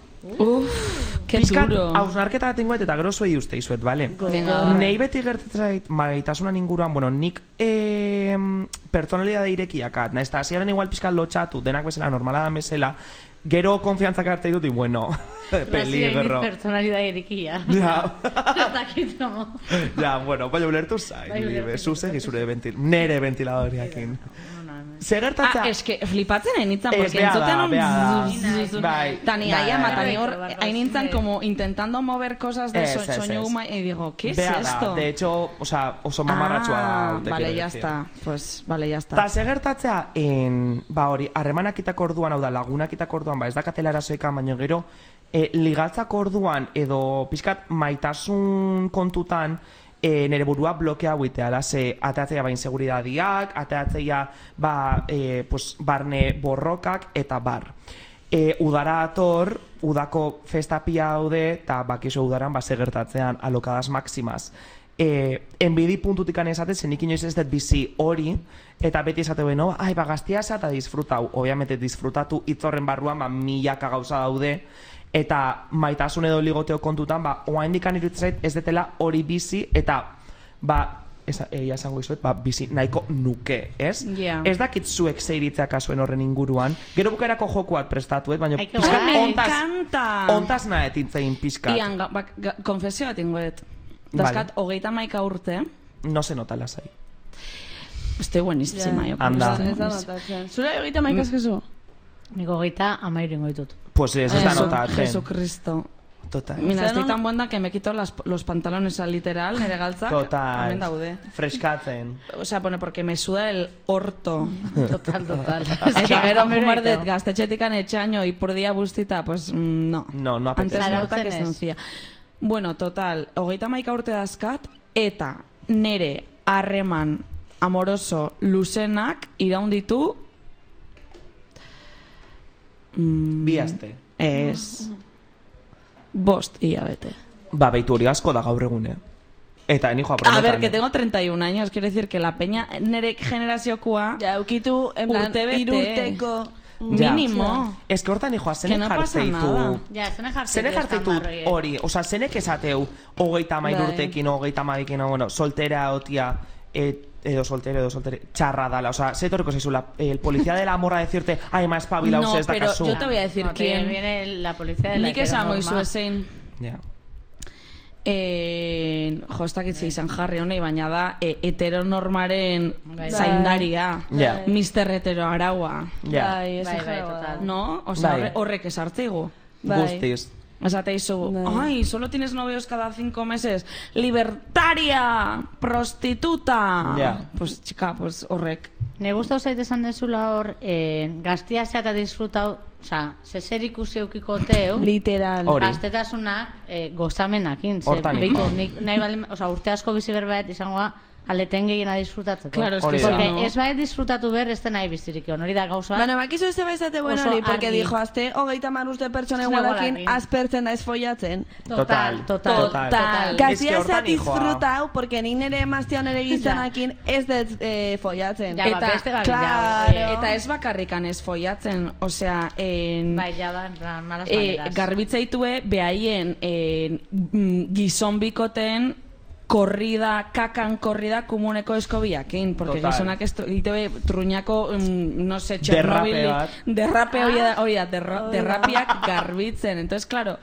Speaker 2: Uff, que
Speaker 4: Pizkat,
Speaker 2: duro.
Speaker 4: hausnarketa bat ingoet eta gero zuei uste izuet, bale? Nei beti gertetzait maitasunan inguruan, bueno, nik eh, pertsonalidade irekiakat, nahiz eta hasiaren igual pizkat lotxatu, denak bezala, normala da bezala, gero konfiantzak hartzei dut, y bueno, peligro.
Speaker 1: Personalidade irekia.
Speaker 4: Ja.
Speaker 1: Zakitamo.
Speaker 4: Ja, bueno, baina ulertu zain, libe, zuzegi zure ventil, nere ventiladoriakin. Zer gertatzea?
Speaker 2: Ah, eske, flipatzen hain nintzen,
Speaker 4: Ez,
Speaker 2: porque
Speaker 4: bea da,
Speaker 2: entzoten
Speaker 4: bea da.
Speaker 2: un...
Speaker 4: Bai.
Speaker 2: Tani,
Speaker 4: Bai,
Speaker 2: ahí ama,
Speaker 4: bai,
Speaker 2: tani hor,
Speaker 1: bai.
Speaker 2: hain nintzen como intentando mover cosas de
Speaker 4: Ez,
Speaker 2: so-
Speaker 4: ez,
Speaker 2: soñu
Speaker 4: ez.
Speaker 2: ma- y digo, ¿qué es
Speaker 4: Bea
Speaker 2: esto?
Speaker 4: da, de hecho, o sea, oso mamarratxua da.
Speaker 2: Ah,
Speaker 4: te
Speaker 2: vale,
Speaker 4: quiero
Speaker 2: ya
Speaker 4: decir.
Speaker 2: está, pues, vale, ya está.
Speaker 4: Ta zer gertatzea, en, ba hori, harremanak orduan, hau da, lagunak orduan, ba ez dakatela arazoekan, baina gero, e, ligatzak orduan, edo pixkat maitasun kontutan, e, nere burua blokea buitea, da, ze ateatzea ba inseguridadiak, ateatzea ba, e, pues, barne borrokak, eta bar. E, udara ator, udako festapia haude, eta bakiso udaran, ba, gertatzean alokadas maximas. Eh, enbidi puntutikan esate, zenik inoiz ez dut bizi hori, eta beti esate beno, ai, ba, gaztia esa eta disfrutau, obviamente disfrutatu hitzorren barruan, ba, milaka gauza daude, eta maitasun edo ligoteo kontutan, ba, oain dikan irutzait ez detela hori bizi, eta, ba, esa, egia esango izuet, ba, bizi nahiko nuke, ez?
Speaker 2: Yeah.
Speaker 4: Ez dakit zuek zeiritzea kasuen horren inguruan, gero bukaerako jokuat prestatuet, baina
Speaker 1: Ai, que
Speaker 4: pizkat
Speaker 1: guai.
Speaker 4: ontaz,
Speaker 2: encanta!
Speaker 4: ontaz nahet intzein pizkat.
Speaker 2: Ian, ga, ba, ga, konfesio bat ingoet.
Speaker 4: Vale.
Speaker 2: Daskat, hogeita maika urte.
Speaker 4: No se nota lasai.
Speaker 2: Estoy buenísima, yo.
Speaker 4: Anda.
Speaker 3: Ez da notatzen. Zure egiten maikaz gezu?
Speaker 1: Niko geita amairu ingo ditut.
Speaker 4: Pues ez ez da
Speaker 2: Eso,
Speaker 4: notatzen.
Speaker 2: Jesucristo.
Speaker 4: Total.
Speaker 2: Mira,
Speaker 3: Zer
Speaker 2: estoy
Speaker 3: no-
Speaker 2: tan buena que me quito las, los pantalones al literal, nere galtzak.
Speaker 4: Total.
Speaker 2: Hemen daude.
Speaker 4: Freskatzen.
Speaker 2: O sea, pone, porque me suda el orto.
Speaker 1: Total, total.
Speaker 2: Eta gero
Speaker 1: amairu
Speaker 2: fumar
Speaker 1: ditu.
Speaker 2: dut gaztetxetikan etxaino y por día bustita, pues mm, no.
Speaker 4: No, no
Speaker 2: Antes
Speaker 4: apetece.
Speaker 2: nota que
Speaker 1: Zarautzen ez.
Speaker 2: sentzia. Bueno, total, hogeita maika urte dazkat, eta nere harreman amoroso luzenak iraunditu mm,
Speaker 4: Bi aste.
Speaker 2: Ez. Bost hilabete.
Speaker 4: Ba, beitu hori asko da gaur egune. Eta eni joa
Speaker 2: A ver, que tengo treinta y un años, quiere decir que la peña nere generaziokoa
Speaker 3: Ja, eukitu, en plan,
Speaker 2: Urtebete.
Speaker 3: irurteko...
Speaker 4: Ja.
Speaker 2: mínimo.
Speaker 4: Ez que hortan hijoa,
Speaker 2: Que
Speaker 4: zenek
Speaker 2: no pasa
Speaker 4: jartzeitu...
Speaker 2: nada.
Speaker 1: Ja, zene jartzen.
Speaker 4: Zenek jartzeitu hori, oza, zenek esateu hogeita amair
Speaker 3: Bai.
Speaker 4: urtekin, hogeita amaikin, bueno, soltera otia, et, edo soltero, edo soltere, txarra dala, oza, zetorreko zaizula, el policía de la morra decirte, ai, ma espabila,
Speaker 2: No,
Speaker 4: ez da
Speaker 2: pero
Speaker 4: kasu.
Speaker 2: yo te voy a decir
Speaker 1: no,
Speaker 2: quién.
Speaker 1: que viene la policía de la
Speaker 2: Nik esango izu
Speaker 1: heteronorma.
Speaker 2: ezein.
Speaker 4: Ja.
Speaker 2: Eh, jo, ez dakit ze izan jarri honei, baina da e, heteronormaren
Speaker 1: Bai.
Speaker 2: zaindaria.
Speaker 4: Ja.
Speaker 2: mister Hetero araua.
Speaker 4: Ja.
Speaker 3: Bai, ez
Speaker 1: Bai, bai,
Speaker 3: jarragoa da.
Speaker 1: total.
Speaker 2: No? Osa,
Speaker 4: Bai.
Speaker 2: horre, horrek esartzeigu.
Speaker 3: Bai.
Speaker 4: Guztiz.
Speaker 2: Esate izu,
Speaker 3: Bai.
Speaker 2: ay, solo tienes novios cada cinco meses. Libertaria, prostituta.
Speaker 4: Ja.
Speaker 2: Pues, chica, pues horrek.
Speaker 1: Ne gustau zait esan dezula hor, eh, gaztia zeata disfrutau, oza, zezer ikusi eukiko teu,
Speaker 3: Literal.
Speaker 4: Hori.
Speaker 1: gaztetasunak eh, gozamenakin. Ze,
Speaker 4: Hortan
Speaker 1: beitu,
Speaker 4: iko.
Speaker 1: nik nahi bali, oza, urte asko bizi berbaet izangoa, aleten gehiena disfrutatzeko.
Speaker 2: Claro, es
Speaker 4: Hori
Speaker 2: que
Speaker 4: da.
Speaker 2: si
Speaker 1: Porque
Speaker 2: no...
Speaker 1: ez bai disfrutatu ber, ez da nahi bizirik, hori da gauza.
Speaker 3: Baina, bakizu ez zeba izate bueno
Speaker 1: Oso
Speaker 3: hori, porque
Speaker 1: argi.
Speaker 3: dijo, azte, hogeita mar uste pertsona
Speaker 1: Zure
Speaker 3: igualakin,
Speaker 1: igualakin.
Speaker 3: aspertzen da ez follatzen.
Speaker 1: Total, total,
Speaker 4: Total.
Speaker 1: total.
Speaker 4: Es que
Speaker 3: Gazia ez
Speaker 4: hortan hijoa.
Speaker 3: disfrutau, porque nik nire emaztea nire gizonakin ez dut eh, follatzen.
Speaker 1: Ja, ba, beste gabi,
Speaker 3: claro.
Speaker 1: ja,
Speaker 2: Eta ez bakarrikan ez follatzen, osea, en...
Speaker 1: Bai, ja da, en plan, malas
Speaker 2: E,
Speaker 1: maneras.
Speaker 2: garbitzaitue behaien e, gizon bikoten korrida, kakan korrida komuneko eskobiakin, porque
Speaker 4: Total.
Speaker 2: gizonak ez egite truñako, mm, no sé,
Speaker 4: Derrape
Speaker 2: Txernobil,
Speaker 4: bat.
Speaker 2: derrape hori da, hori da, derra, derrapiak garbitzen. Entonces, claro,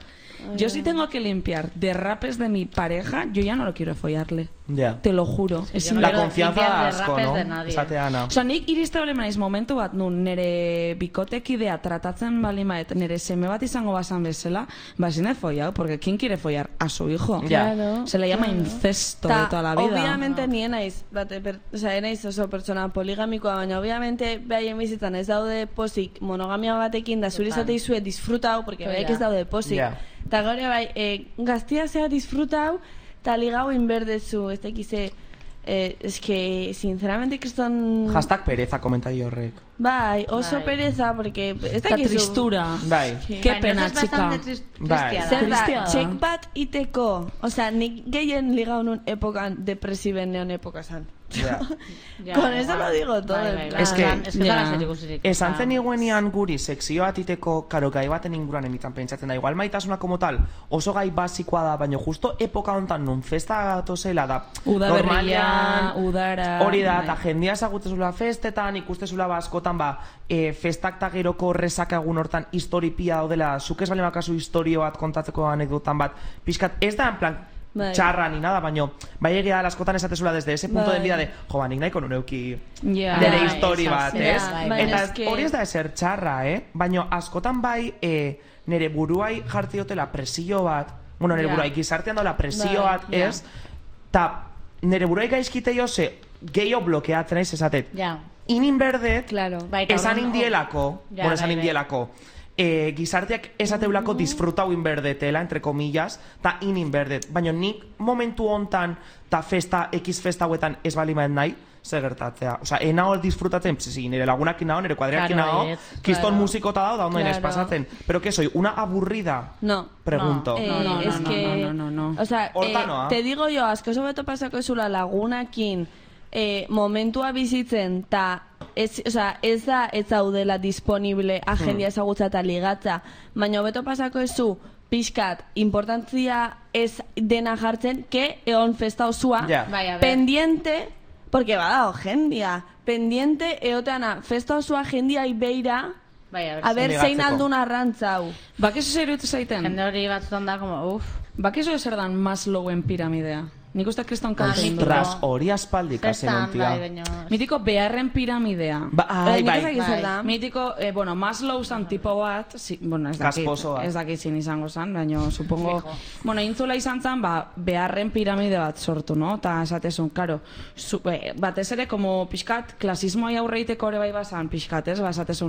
Speaker 2: Yo si tengo que limpiar derrapes de mi pareja, yo ya no lo quiero follarle.
Speaker 4: Yeah.
Speaker 2: Te lo juro.
Speaker 1: Sí,
Speaker 2: es
Speaker 1: no
Speaker 4: la confianza da asco, no?
Speaker 1: Esateana.
Speaker 2: Osa, nik iriste bale naiz momentu bat nun nire bikotekidea tratatzen bali maet, nire seme bat izango bazan bezala, ba ezin ez follau, porque ¿quién quiere follar? A su hijo.
Speaker 3: Claro.
Speaker 2: Se le llama
Speaker 3: claro.
Speaker 2: incesto
Speaker 3: Ta,
Speaker 2: de toda la vida.
Speaker 3: Obviamente no. Nien naiz, bate, per, o sea, naiz oso pertsona poligamikoa, baina obviamente behaien bizitzan ez daude posik monogamia batekin da zuri zate izue disfrutau, porque behaik ez daude posik.
Speaker 4: Yeah.
Speaker 3: Ta gaur bai, e, gaztia zea disfrutau, ta ligau inberdezu, ez dakize, eh, es que sinceramente kriston...
Speaker 4: Hashtag pereza komentario horrek.
Speaker 3: Bai, oso
Speaker 1: bai.
Speaker 3: pereza, porque...
Speaker 2: Esta tristura.
Speaker 4: Bai.
Speaker 2: Qué bai, pena, chica.
Speaker 4: Bai.
Speaker 3: Zer da, txek bat iteko. Osea, nik gehien ligau nun epokan depresiben neon epoka zan.
Speaker 4: Yeah.
Speaker 3: Con eso lo digo todo.
Speaker 1: Bai, bai, bai.
Speaker 4: Es que,
Speaker 1: es que yeah.
Speaker 4: esan zen iguenian guri sekzio atiteko, karo, gai baten inguruan emitan pentsatzen da, igual maitasuna como tal, oso gai basikoa da, baina justo epoka hontan nun festa gatozela da,
Speaker 2: udaberria, udara,
Speaker 4: hori da, eta jendia ezagutzezula festetan, ikustezula baskotan, ba, e, festak ta geroko resaka egun hortan historipia daudela, zuk ez bale makazu historio bat kontatzeko anekdotan bat, pixkat, ez da en plan, bai. Txarra ni nada, baino bai egia da askotan esatezula desde ese punto bai. De vida de, jo, ba, nik nahiko nuneuki
Speaker 2: yeah.
Speaker 4: dere
Speaker 2: bai,
Speaker 4: histori bat, ez?
Speaker 3: Bai,
Speaker 4: Eta
Speaker 3: eske...
Speaker 4: hori ez da eser txarra, eh? Baino askotan bai e, nere buruai jartzi dutela presio bat, bueno, nere yeah. buruai gizartean dola presio bai, bat, ez? Ta nere buruai gaizkite jo ze gehiago blokeatzen ez esatet.
Speaker 1: Ja.
Speaker 4: Inin berdet,
Speaker 3: claro.
Speaker 4: esan indielako,
Speaker 1: ja,
Speaker 4: bueno, esan
Speaker 1: bai,
Speaker 4: indielako, E, gizarteak esateulako disfrutau inberdetela, entre comillas, ta inin berdet. Baina nik momentu hontan, ta festa, X festa hauetan ez bali maet nahi, zer gertatzea. Osa, enao disfrutatzen, sí, nire lagunakin nao, nire kuadriakin nao, claro, kiston claro. Musikota dao, da ondo claro. Inez pasatzen. Pero que soy, una aburrida?
Speaker 3: No.
Speaker 4: Pregunto.
Speaker 3: No,
Speaker 2: eh, no, no,
Speaker 3: es
Speaker 2: no,
Speaker 3: que,
Speaker 2: no, no, no, no.
Speaker 3: O sea,
Speaker 4: Hortanoa.
Speaker 3: eh, te digo yo, asko sobeto pasako ezula lagunakin, Eh, momentua bizitzen ta ez, o sea, ez da ez daudela disponible agendia ezagutza eta ligatza, baina hobeto pasako ezu pixkat importantzia ez dena jartzen que egon festa osua
Speaker 4: yeah.
Speaker 1: Bai,
Speaker 3: pendiente, porque badao jendia pendiente eoteana festa osua jendia ibeira
Speaker 1: bai, a ver,
Speaker 3: a ver
Speaker 4: sí.
Speaker 3: zein aldun arrantzau.
Speaker 2: Bakizu zer dut zaiten?
Speaker 1: Jende hori batzutan da como, uff.
Speaker 2: Bakizu zer dan Maslowen piramidea? Nik uste kriston kanten du.
Speaker 4: Ostras, hori aspaldik hazen ontia.
Speaker 2: Mitiko beharren piramidea.
Speaker 4: Ba, ai, bai.
Speaker 3: bai.
Speaker 2: Mitiko, eh, bueno, Maslow zan tipo bat, si, bueno, ez dakit, ez dakit zin izango zan, baina supongo, Fijo. Bueno, intzula izan zan, ba, beharren piramide bat sortu, no? Ta esatezun, karo, su, eh, batez ere, como pixkat, klasismoa aurreiteko ere bai bazan, pixkat, ez, ba, esatezun,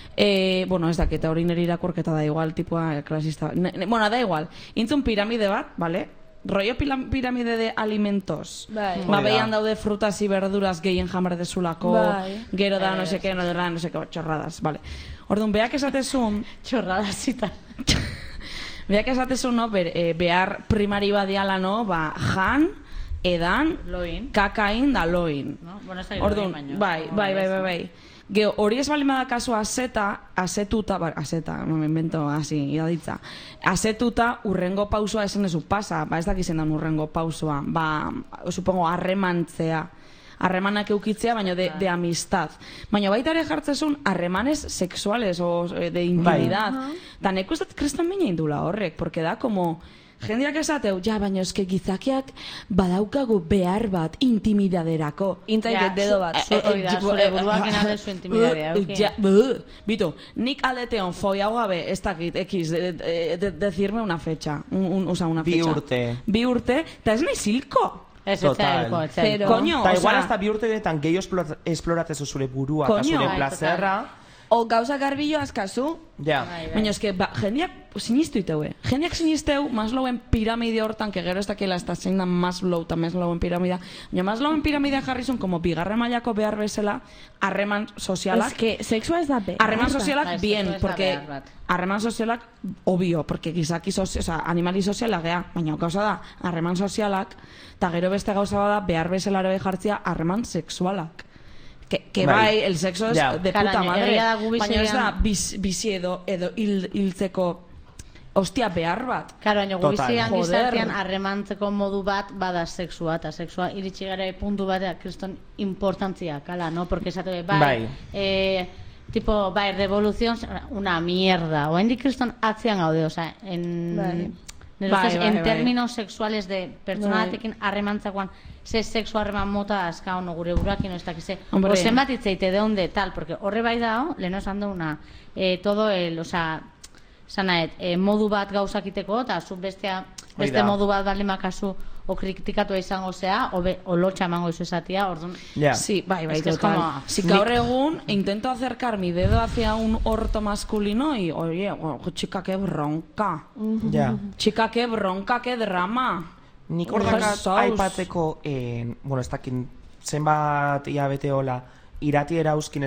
Speaker 2: Eh, bueno, ez dakit, hori nire irakurketa da igual, tipua klasista. Ne, ne, bueno, da igual. Intzun piramide bat, vale? Rollo piramide de alimentos.
Speaker 3: Bai.
Speaker 2: Ba, behian daude frutas y verduras gehien jamar dezulako,
Speaker 3: bai.
Speaker 2: Gero da, no sé qué, no da, no sé qué, chorradas, vale. Orduan, beak esatezun...
Speaker 1: Chorradas eta...
Speaker 2: beak esatezun, no, ber, eh, behar primari badiala, no, ba, jan, edan,
Speaker 1: loin.
Speaker 2: Kakain da loin.
Speaker 1: No? Bueno, ez da
Speaker 2: Orduan,
Speaker 1: loin, baino.
Speaker 2: bai, bai, bai, bai, bai. Geo, hori ez bali bada kasu azeta, azetuta, ba, azeta, no me invento, así, idaditza. Azetuta, urrengo pausua esan ezu pasa, ba ez dakizen dan urrengo pausua, ba, supongo, harremantzea. Harremanak eukitzea, baina de, de amistad. Baina baita ere jartzezun harremanes sexuales o de intimidad. Bai. Da neko ez dat kristan bine indula horrek, porque da como... Jendeak esateu, ja, baina eske gizakiak badaukagu behar bat intimidaderako.
Speaker 3: Intaidet dedo bat.
Speaker 1: Hori da, zure buruak inadezu intimidadea.
Speaker 2: Ja, bitu, nik aldeteon foiago gabe, ez dakit, ekiz, de, de, de, decirme una fecha. Un, un, usa, una fecha.
Speaker 4: Bi urte.
Speaker 2: Bi urte, eta ez nahi zilko.
Speaker 1: Ez etzailko, etzailko.
Speaker 2: Koño,
Speaker 4: ta igual hasta bi urte detan gehiago esploratzezu zure burua, eta zure plazerra.
Speaker 3: O gauza garbillo askazu.
Speaker 4: Ja.
Speaker 2: Baina eske, ba, jendeak sinistu iteu, eh? Jendeak sinisteu Maslowen piramide hortan, que gero ez dakiela ez da zein da Maslow eta Maslowen piramidea. Baina Maslowen piramidea jarrizun, como bigarren mailako behar bezala, harreman sozialak.
Speaker 3: Ez que, sexua ez da behar.
Speaker 2: Harreman sozialak bien, porque... Harreman sozialak, obvio, porque gizaki sozialak, o sea, animali sozialak gea, baina gauza da, harreman sozialak, eta gero beste gauza bada behar bezala ere jartzia harreman sexualak. Que, que bai. Bai, el sexo es yeah. de puta madre. Baina ez da, bizi edo, edo hil, hiltzeko ostia behar bat.
Speaker 1: Karo, baina gubizian gizartean harremantzeko modu bat bada sexua, eta sexua iritsi gara puntu bateak kriston importantzia, kala, no? Porque esate bai, bai. Eh, tipo, bai, revolución, una mierda. O hendik kriston atzean gaude, oza, en...
Speaker 3: Bai.
Speaker 1: Bai, bai, en bai, términos bai. Sexuales de pertsonalatekin harremantzakoan ze sexu harreman mota azka ono gure buruakin, ez dakize. O zenbat itzeite de onde tal, porque horre bai dao, leheno esan una eh, todo el, o sea, sanaet, eh, modu bat gauzakiteko, eta zu bestea, beste modu bat baldin makazu o kritikatu izango zea, o, be, o lotxa emango izu esatia, orduan...
Speaker 2: Yeah. Sí, bai, bai, es total. Como... Si gaur egun, intento acercar mi dedo hacia un orto masculino y, oye, oh, chica, qué bronca.
Speaker 4: Ya. Yeah.
Speaker 2: Chica, qué bronca, qué drama.
Speaker 4: Nik ordakat aipatzeko, eh, bueno, ez dakin, zenbat hilabete hola, irati erauzkin